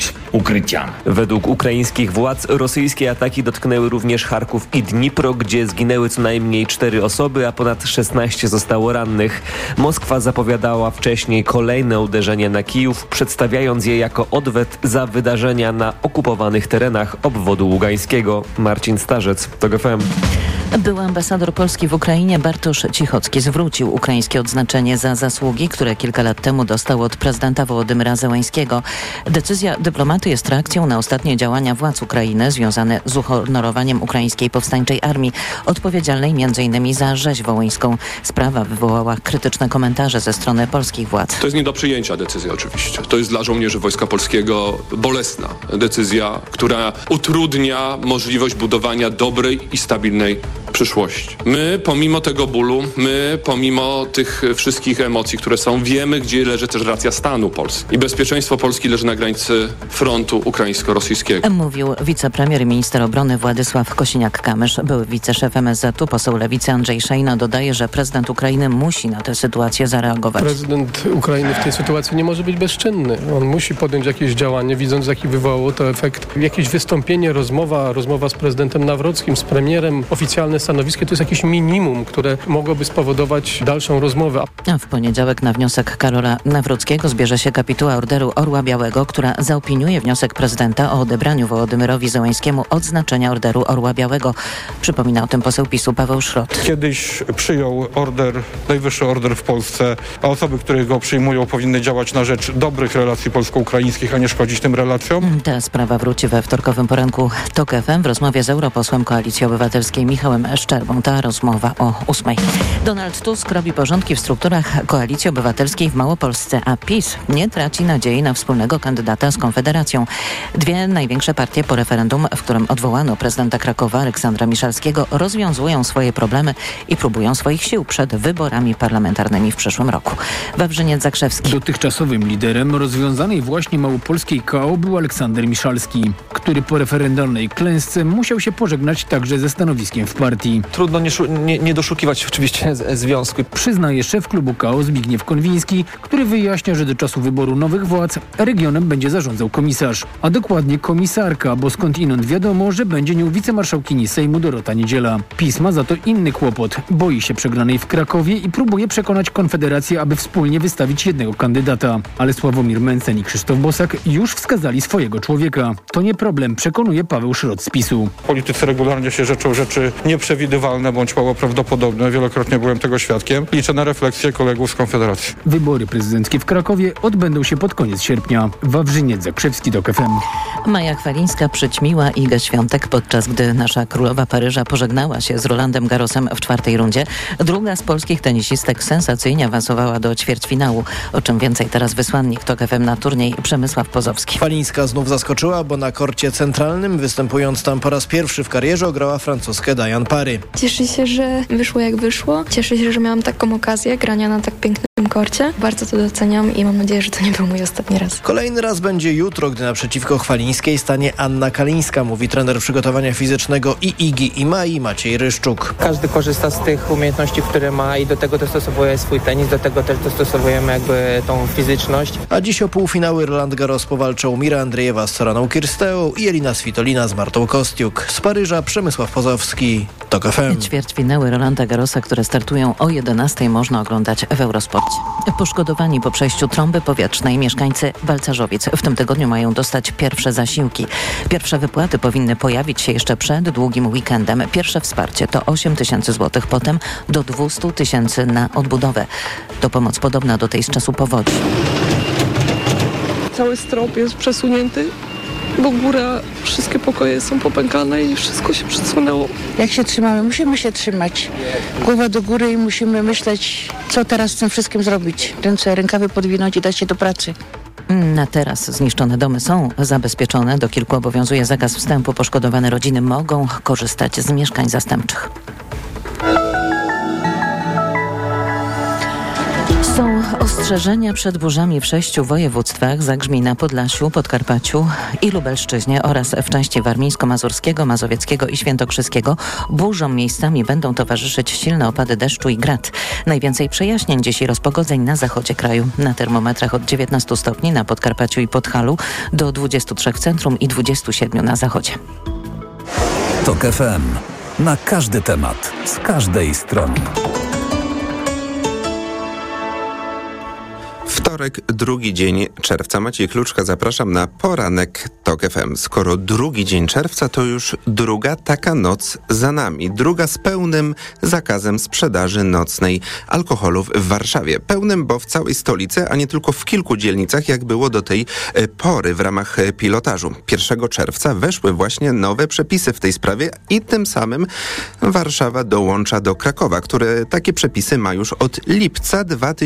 Według ukraińskich władz rosyjskie ataki dotknęły również Charków i Dnipro, gdzie zginęły co najmniej 4 osoby, a ponad 16 zostało rannych. Moskwa zapowiadała wcześniej kolejne uderzenie na Kijów, przedstawiając je jako odwet za wydarzenia na okupowanych terenach obwodu ługańskiego. Marcin Starzec, TOK FM. Były ambasador Polski w Ukrainie Bartosz Cichocki zwrócił ukraińskie odznaczenie za zasługi, które kilka lat temu dostał od prezydenta Wołodymyra Zełenskiego. Decyzja dyplomaty jest reakcją na ostatnie działania władz Ukrainy związane z uhonorowaniem ukraińskiej powstańczej armii, odpowiedzialnej m.in. za rzeź wołyńską. Sprawa wywołała krytyczne komentarze ze strony polskich władz. To jest nie do przyjęcia decyzja oczywiście. To jest dla żołnierzy Wojska Polskiego bolesna decyzja, która utrudnia możliwość budowania dobrej i stabilnej przyszłości. My pomimo tego bólu, pomimo tych wszystkich emocji, które są, wiemy, gdzie leży też racja stanu Polski. I bezpieczeństwo Polski leży na granicy frontu ukraińsko-rosyjskiego. Mówił wicepremier i minister obrony Władysław Kosiniak-Kamysz. Były wiceszef MSZ-u, poseł Lewicy Andrzej Szejna dodaje, że prezydent Ukrainy musi na tę sytuację zareagować. Prezydent Ukrainy w tej sytuacji nie może być bezczynny. On musi podjąć jakieś działanie, widząc jaki wywołało to efekt. Jakieś wystąpienie, rozmowa z prezydentem Nawrockim, z premierem, oficjalne stanowisko to jest jakieś minimum, które mogłoby spowodować dalszą rozmowę. A w poniedziałek na wniosek Karola Nawrockiego zbierze się kapituła Orderu Orła Białego, która zaopiniuje wniosek prezydenta o odebraniu Wołodymyrowi Zełenskiemu odznaczenia Orderu Orła Białego. Przypomina o tym poseł PiS-u Paweł Szrot. Kiedyś przyjął najwyższy order w Polsce, a osoby, które go przyjmują, powinny działać na rzecz dobrych relacji polsko-ukraińskich, a nie szkodzić tym relacjom. Ta sprawa wróci we wtorkowym poranku TOK FM w rozmowie z europosłem Koalicji Obywatelskiej Michałem Szczerbą. Ta rozmowa o 8:00. Donald Tusk robi porządki w strukturach Koalicji Obywatelskiej w Małopolsce, a PiS nie traci nadziei na wspólnego kandydata z Konfederacją. Dwie największe partie po referendum, w którym odwołano prezydenta Krakowa Aleksandra Miszalskiego, rozwiązują swoje problemy i próbują swoich sił przed wyborami parlamentarnymi w przyszłym roku. Wawrzyniec Zakrzewski. Dotychczasowym liderem rozwiązanej właśnie małopolskiej KO był Aleksander Miszalski, który po referendalnej klęsce musiał się pożegnać także ze stanowiskiem w partii. Trudno nie doszukiwać oczywiście związku. Przyznaje szef klubu KO Zbigniew Konwiński, który wyjaśnia, że do czasu wyboru nowych władz regionem będzie zarządzał komisarz, a dokładnie komisarka, bo skądinąd wiadomo, że będzie nią wicemarszałkini Sejmu Dorota Niedziela. PiS ma za to inny kłopot. Boi się przegranej w Krakowie i próbuje przekonać Konfederację, aby wspólnie wystawić jednego kandydata. Ale Sławomir Mencen i Krzysztof Bosak już wskazali swojego człowieka. To nie problem, przekonuje Paweł Szrot z PiS-u. Politycy regularnie się rzeczą rzeczy nieprzewidywalne bądź mało prawdopodobne. Wielokrotnie byłem tego świadkiem. Liczę na refleksję kolegów z Konfederacji. Wybory prezydenckie w Krakowie odbędą się pod koniec sierpnia. Wawrzyniec Zakrzewski, TOK FM. Maja Chwalińska przyćmiła Igę Świątek, podczas gdy nasza królowa Paryża pożegnała się z Rolandem Garrosem w 4. rundzie. Druga z polskich tenisistek sensacyjnie awansowała do ćwierćfinału. O czym więcej teraz wysłannik TOK FM na turniej Przemysław Pozowski. Chwalińska znów zaskoczyła, bo na korcie centralnym, występując tam po raz pierwszy w karierze, ograła francuskę Diane Parry. Cieszę się, że wyszło jak wyszło. Cieszę się, że miałam taką okazję grania na tak pięknym korcie. Bardzo to doceniam i mam nadzieję, że to nie był mój ostatni raz. Kolejny raz będzie jutro, gdy naprzeciwko Chwalińskiej stanie Anna Kalińska, mówi trener przygotowania fizycznego i Igi i Mai Maciej Ryszczuk. Każdy korzysta z tych umiejętności, które ma i do tego dostosowuje swój tenis, do tego też dostosowujemy jakby tą fizyczność. A dziś o półfinały Roland Garros powalczą Mira Andriejewa z Soraną Kirsteą i Elina Svitolina z Martą Kostiuk. Z Paryża Przemysław Pozowski, TOK FM. Ćwierćfinały Rolanda Garrosa, które startują o 11:00, można oglądać w Eurosporcie. Poszkodowani po przejściu trąby powietrznej mieszkańcy Balcarzowic w tym tygodniu mają dostać pierwsze zasiłki. Pierwsze wypłaty powinny pojawić się jeszcze przed długim weekendem. Pierwsze wsparcie to 8 000 złotych, potem do 200 000 na odbudowę. To pomoc podobna do tej z czasu powodzi. Cały strop jest przesunięty, bo góra, wszystkie pokoje są popękane i wszystko się przesunęło. Jak się trzymamy? Musimy się trzymać. Głowa do góry i musimy myśleć, co teraz z tym wszystkim zrobić. Rękawy podwinąć i dać się do pracy. Na teraz zniszczone domy są zabezpieczone. Do kilku obowiązuje zakaz wstępu. Poszkodowane rodziny mogą korzystać z mieszkań zastępczych. Są ostrzeżenia przed burzami w 6 województwach: Zagrzmi na Podlasiu, Podkarpaciu i Lubelszczyźnie oraz w części warmińsko-mazurskiego, mazowieckiego i świętokrzyskiego. Burzom miejscami będą towarzyszyć silne opady deszczu i grad. Najwięcej przejaśnień dziś i rozpogodzeń na zachodzie kraju. Na termometrach od 19 stopni na Podkarpaciu i Podhalu do 23 w centrum i 27 na zachodzie. TOK FM. Na każdy temat, z każdej strony. Wtorek, drugi dzień czerwca. Maciej Kluczka, zapraszam na poranek TOK FM. Skoro drugi dzień czerwca, to już druga taka noc za nami. Druga z pełnym zakazem sprzedaży nocnej alkoholu w Warszawie. Pełnym, bo w całej stolicy, a nie tylko w kilku dzielnicach, jak było do tej pory w ramach pilotażu. 1 czerwca weszły właśnie nowe przepisy w tej sprawie i tym samym Warszawa dołącza do Krakowa, które takie przepisy ma już od lipca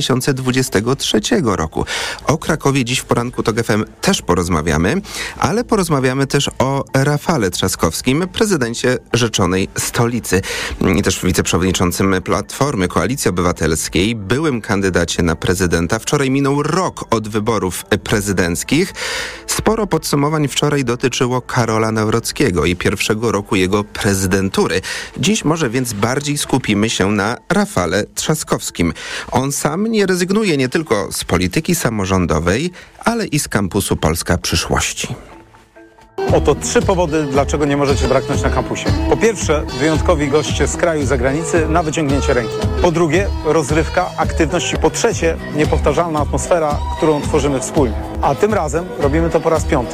2023 roku. O Krakowie dziś w poranku TOK FM też porozmawiamy, ale porozmawiamy też o Rafale Trzaskowskim, prezydencie rzeczonej stolicy i też wiceprzewodniczącym Platformy Koalicji Obywatelskiej, byłym kandydacie na prezydenta. Wczoraj minął rok od wyborów prezydenckich. Sporo podsumowań wczoraj dotyczyło Karola Nawrockiego i pierwszego roku jego prezydentury. Dziś może więc bardziej skupimy się na Rafale Trzaskowskim. On sam nie rezygnuje nie tylko z polityki samorządowej, ale i z kampusu Polska Przyszłości. Oto 3 powody, dlaczego nie możecie braknąć na kampusie. Po pierwsze, wyjątkowi goście z kraju i zagranicy na wyciągnięcie ręki. Po drugie, rozrywka, aktywność i po trzecie, niepowtarzalna atmosfera, którą tworzymy wspólnie. A tym razem robimy to po raz 5.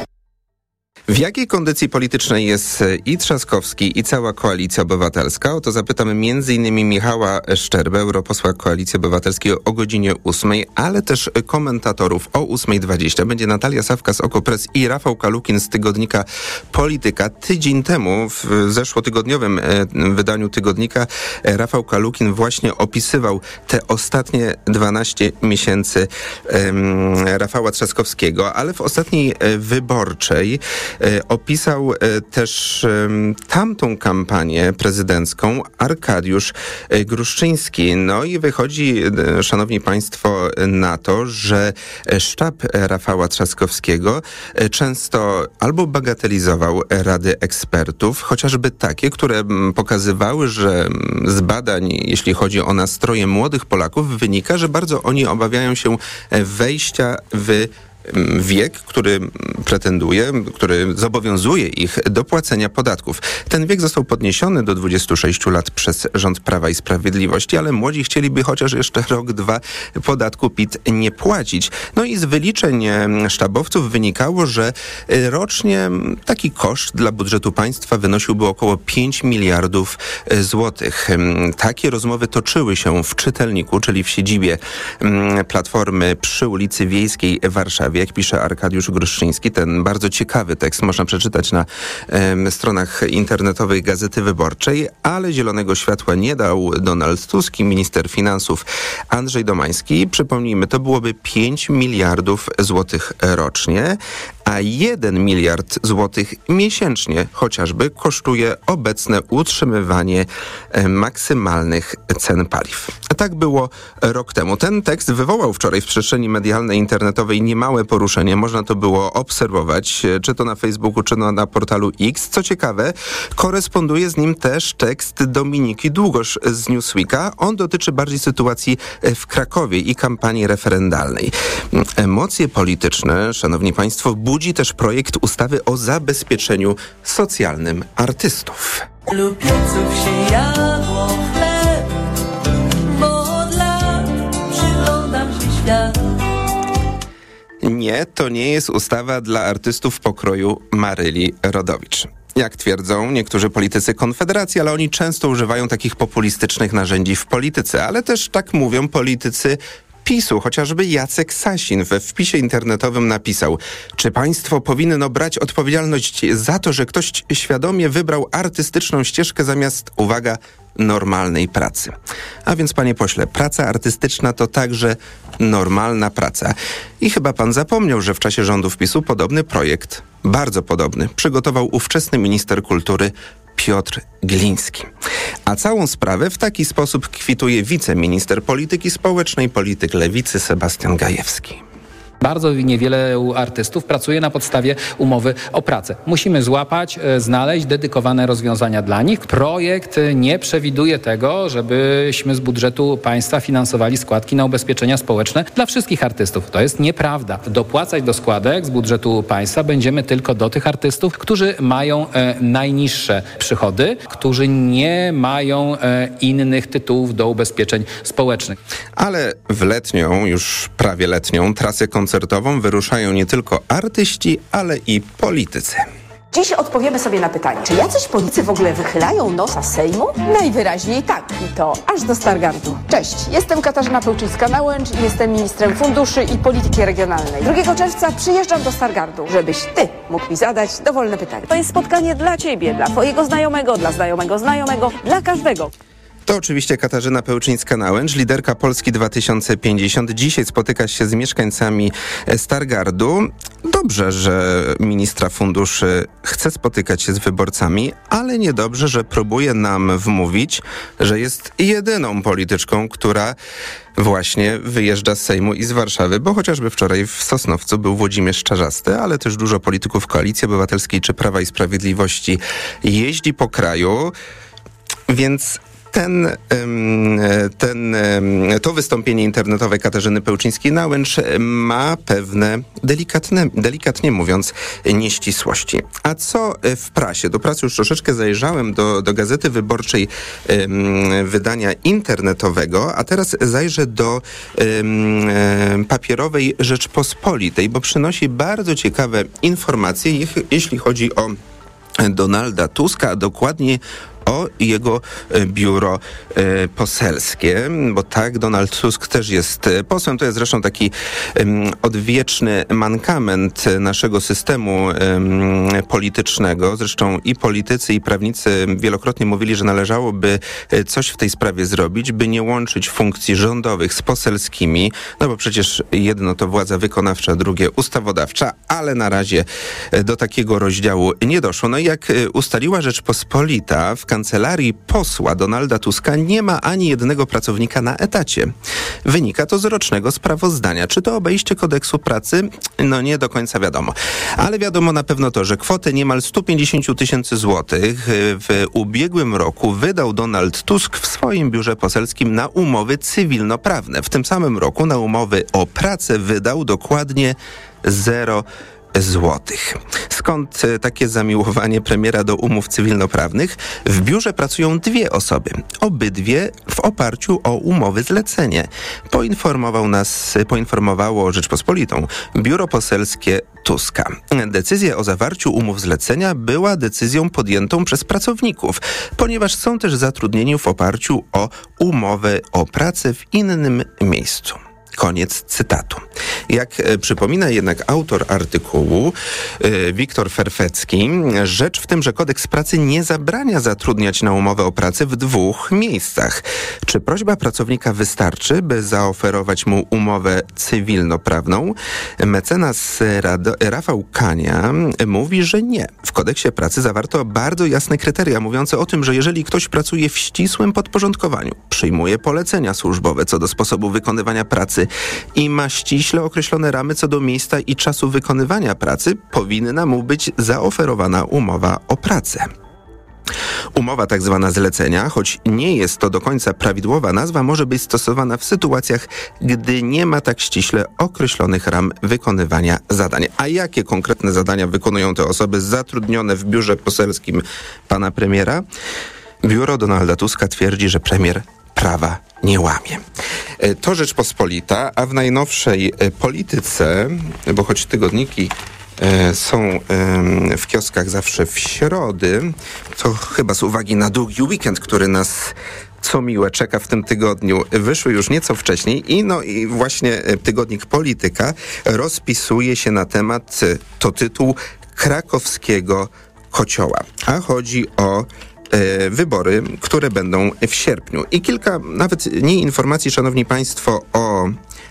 W jakiej kondycji politycznej jest i Trzaskowski, i cała Koalicja Obywatelska? O to zapytamy m.in. Michała Szczerbę, europosła Koalicji Obywatelskiej o godzinie 8, ale też komentatorów o 8:20. Będzie Natalia Sawka z Okopres i Rafał Kalukin z tygodnika Polityka. Tydzień temu, w zeszłotygodniowym wydaniu tygodnika, Rafał Kalukin właśnie opisywał te ostatnie 12 miesięcy Rafała Trzaskowskiego, ale w ostatniej wyborczej opisał też tamtą kampanię prezydencką Arkadiusz Gruszczyński. No i wychodzi, szanowni państwo, na to, że sztab Rafała Trzaskowskiego często albo bagatelizował rady ekspertów, chociażby takie, które pokazywały, że z badań, jeśli chodzi o nastroje młodych Polaków, wynika, że bardzo oni obawiają się wejścia w wiek, który pretenduje, który zobowiązuje ich do płacenia podatków. Ten wiek został podniesiony do 26 lat przez rząd Prawa i Sprawiedliwości, ale młodzi chcieliby chociaż jeszcze rok, 2 podatku PIT nie płacić. No i z wyliczeń sztabowców wynikało, że rocznie taki koszt dla budżetu państwa wynosiłby około 5 miliardów złotych. Takie rozmowy toczyły się w czytelniku, czyli w siedzibie Platformy przy ulicy Wiejskiej w Warszawie. Jak pisze Arkadiusz Gruszczyński, ten bardzo ciekawy tekst można przeczytać na stronach internetowych Gazety Wyborczej, ale zielonego światła nie dał Donald Tusk i minister finansów Andrzej Domański. Przypomnijmy, to byłoby 5 miliardów złotych rocznie, a 1 miliard złotych miesięcznie chociażby kosztuje obecne utrzymywanie maksymalnych cen paliw. Tak było rok temu. Ten tekst wywołał wczoraj w przestrzeni medialnej, internetowej niemałe poruszenie. Można to było obserwować, czy to na Facebooku, czy na portalu X. Co ciekawe, koresponduje z nim też tekst Dominiki Długosz z Newsweeka. On dotyczy bardziej sytuacji w Krakowie i kampanii referendalnej. Emocje polityczne, szanowni państwo, budzi też projekt ustawy o zabezpieczeniu socjalnym artystów. Lubiąców się jadło chleb, bo od lat przyglądam Nie, to nie jest ustawa dla artystów pokroju Maryli Rodowicz. Jak twierdzą niektórzy politycy Konfederacji, ale oni często używają takich populistycznych narzędzi w polityce, ale też tak mówią politycy PiS-u, chociażby Jacek Sasin we wpisie internetowym napisał: czy państwo powinno brać odpowiedzialność za to, że ktoś świadomie wybrał artystyczną ścieżkę zamiast, uwaga, normalnej pracy? A więc, panie pośle, praca artystyczna to także normalna praca. I chyba pan zapomniał, że w czasie rządów PiS-u podobny projekt, bardzo podobny, przygotował ówczesny minister kultury Piotr Gliński. A całą sprawę w taki sposób kwituje wiceminister polityki społecznej, polityk Lewicy Sebastian Gajewski. Bardzo niewiele artystów pracuje na podstawie umowy o pracę. Musimy złapać, znaleźć dedykowane rozwiązania dla nich. Projekt nie przewiduje tego, żebyśmy z budżetu państwa finansowali składki na ubezpieczenia społeczne dla wszystkich artystów. To jest nieprawda. Dopłacać do składek z budżetu państwa będziemy tylko do tych artystów, którzy mają najniższe przychody, którzy nie mają innych tytułów do ubezpieczeń społecznych. Ale w letnią, już prawie letnią, trasę koncertową wyruszają nie tylko artyści, ale i politycy. Dziś odpowiemy sobie na pytanie, czy jacyś politycy w ogóle wychylają nosa Sejmu? Najwyraźniej tak, i to aż do Stargardu. Cześć, jestem Katarzyna Pełczyńska-Nałęcz i jestem ministrem funduszy i polityki regionalnej. 2 czerwca przyjeżdżam do Stargardu, żebyś ty mógł mi zadać dowolne pytanie. To jest spotkanie dla ciebie, dla twojego znajomego, dla znajomego znajomego, dla każdego. To oczywiście Katarzyna Pełczyńska-Nałęcz, liderka Polski 2050. Dzisiaj spotyka się z mieszkańcami Stargardu. Dobrze, że ministra funduszy chce spotykać się z wyborcami, ale niedobrze, że próbuje nam wmówić, że jest jedyną polityczką, która właśnie wyjeżdża z Sejmu i z Warszawy, bo chociażby wczoraj w Sosnowcu był Włodzimierz Czarzasty, ale też dużo polityków Koalicji Obywatelskiej czy Prawa i Sprawiedliwości jeździ po kraju, więc to wystąpienie internetowe Katarzyny Pełczyńskiej-Nałęcz ma pewne, delikatnie mówiąc, nieścisłości. A co w prasie? Do prasy już troszeczkę zajrzałem, do Gazety Wyborczej wydania internetowego, a teraz zajrzę do papierowej Rzeczpospolitej, bo przynosi bardzo ciekawe informacje, jeśli chodzi o Donalda Tuska, a dokładnie o jego biuro poselskie, bo tak, Donald Tusk też jest posłem. To jest zresztą taki odwieczny mankament naszego systemu politycznego. Zresztą i politycy, i prawnicy wielokrotnie mówili, że należałoby coś w tej sprawie zrobić, by nie łączyć funkcji rządowych z poselskimi, no bo przecież jedno to władza wykonawcza, drugie ustawodawcza, ale na razie do takiego rozdziału nie doszło. No i jak ustaliła Rzeczpospolita, w kancelarii posła Donalda Tuska nie ma ani jednego pracownika na etacie. Wynika to z rocznego sprawozdania. Czy to obejście kodeksu pracy? No nie do końca wiadomo. Ale wiadomo na pewno to, że kwotę niemal 150 000 złotych w ubiegłym roku wydał Donald Tusk w swoim biurze poselskim na umowy cywilnoprawne. W tym samym roku na umowy o pracę wydał dokładnie 0 złotych. Skąd takie zamiłowanie premiera do umów cywilnoprawnych? W biurze pracują 2 osoby. Obydwie w oparciu o umowy zlecenie. Poinformowało Rzeczpospolitą biuro poselskie Tuska. Decyzja o zawarciu umów zlecenia była decyzją podjętą przez pracowników, ponieważ są też zatrudnieni w oparciu o umowę o pracę w innym miejscu. Koniec cytatu. Jak przypomina jednak autor artykułu, Wiktor Ferfecki, rzecz w tym, że kodeks pracy nie zabrania zatrudniać na umowę o pracę w 2 miejscach. Czy prośba pracownika wystarczy, by zaoferować mu umowę cywilnoprawną? Mecenas Rafał Kania mówi, że nie. W kodeksie pracy zawarto bardzo jasne kryteria mówiące o tym, że jeżeli ktoś pracuje w ścisłym podporządkowaniu, przyjmuje polecenia służbowe co do sposobu wykonywania pracy i ma ściśle określone ramy co do miejsca i czasu wykonywania pracy, powinna mu być zaoferowana umowa o pracę. Umowa tak zwana zlecenia, choć nie jest to do końca prawidłowa nazwa, może być stosowana w sytuacjach, gdy nie ma tak ściśle określonych ram wykonywania zadań. A jakie konkretne zadania wykonują te osoby zatrudnione w biurze poselskim pana premiera? Biuro Donalda Tuska twierdzi, że premier prawa nie łamie. To Rzeczpospolita, a w najnowszej Polityce, bo choć tygodniki są w kioskach zawsze w środy, to chyba z uwagi na długi weekend, który nas co miłe czeka w tym tygodniu, wyszły już nieco wcześniej i właśnie tygodnik Polityka rozpisuje się na temat, to tytuł, krakowskiego kocioła. A chodzi o wybory, które będą w sierpniu. I kilka, nawet nie informacji, szanowni państwo, o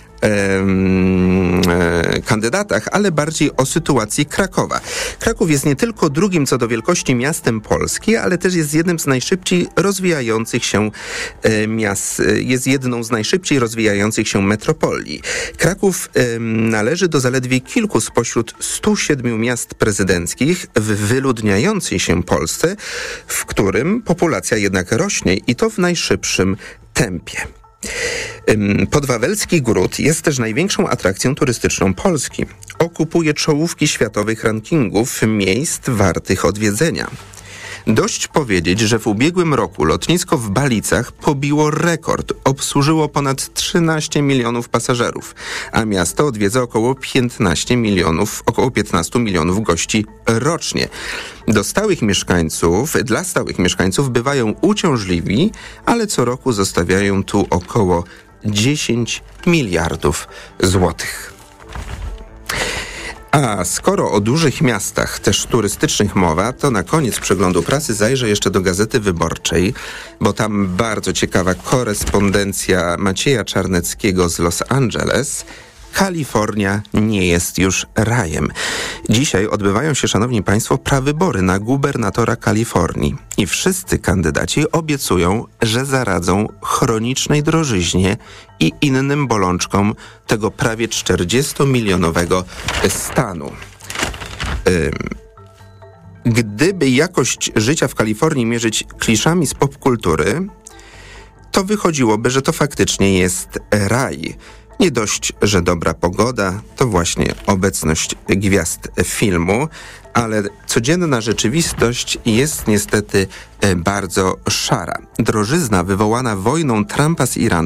kandydatach, ale bardziej o sytuacji Krakowa. Kraków jest nie tylko drugim co do wielkości miastem Polski, ale też jest jednym z najszybciej rozwijających się miast, jest jedną z najszybciej rozwijających się metropolii. Kraków należy do zaledwie kilku spośród 107 miast prezydenckich w wyludniającej się Polsce, w którym populacja jednak rośnie i to w najszybszym tempie. Podwawelski Gród jest też największą atrakcją turystyczną Polski. Okupuje czołówki światowych rankingów miejsc wartych odwiedzenia. Dość powiedzieć, że w ubiegłym roku lotnisko w Balicach pobiło rekord. Obsłużyło ponad 13 milionów pasażerów, a miasto odwiedza około 15 milionów gości rocznie. Dla stałych mieszkańców bywają uciążliwi, ale co roku zostawiają tu około 10 miliardów złotych. A skoro o dużych miastach, też turystycznych mowa, to na koniec przeglądu prasy zajrzę jeszcze do Gazety Wyborczej, bo tam bardzo ciekawa korespondencja Macieja Czarneckiego z Los Angeles. Kalifornia nie jest już rajem. Dzisiaj odbywają się, szanowni państwo, prawybory na gubernatora Kalifornii. I wszyscy kandydaci obiecują, że zaradzą chronicznej drożyźnie i innym bolączkom tego prawie 40-milionowego stanu. Gdyby jakość życia w Kalifornii mierzyć kliszami z popkultury, to wychodziłoby, że to faktycznie jest raj. Nie dość, że dobra pogoda, to właśnie obecność gwiazd filmu, ale codzienna rzeczywistość jest niestety bardzo szara. Drożyzna wywołana wojną Trumpa z Iranem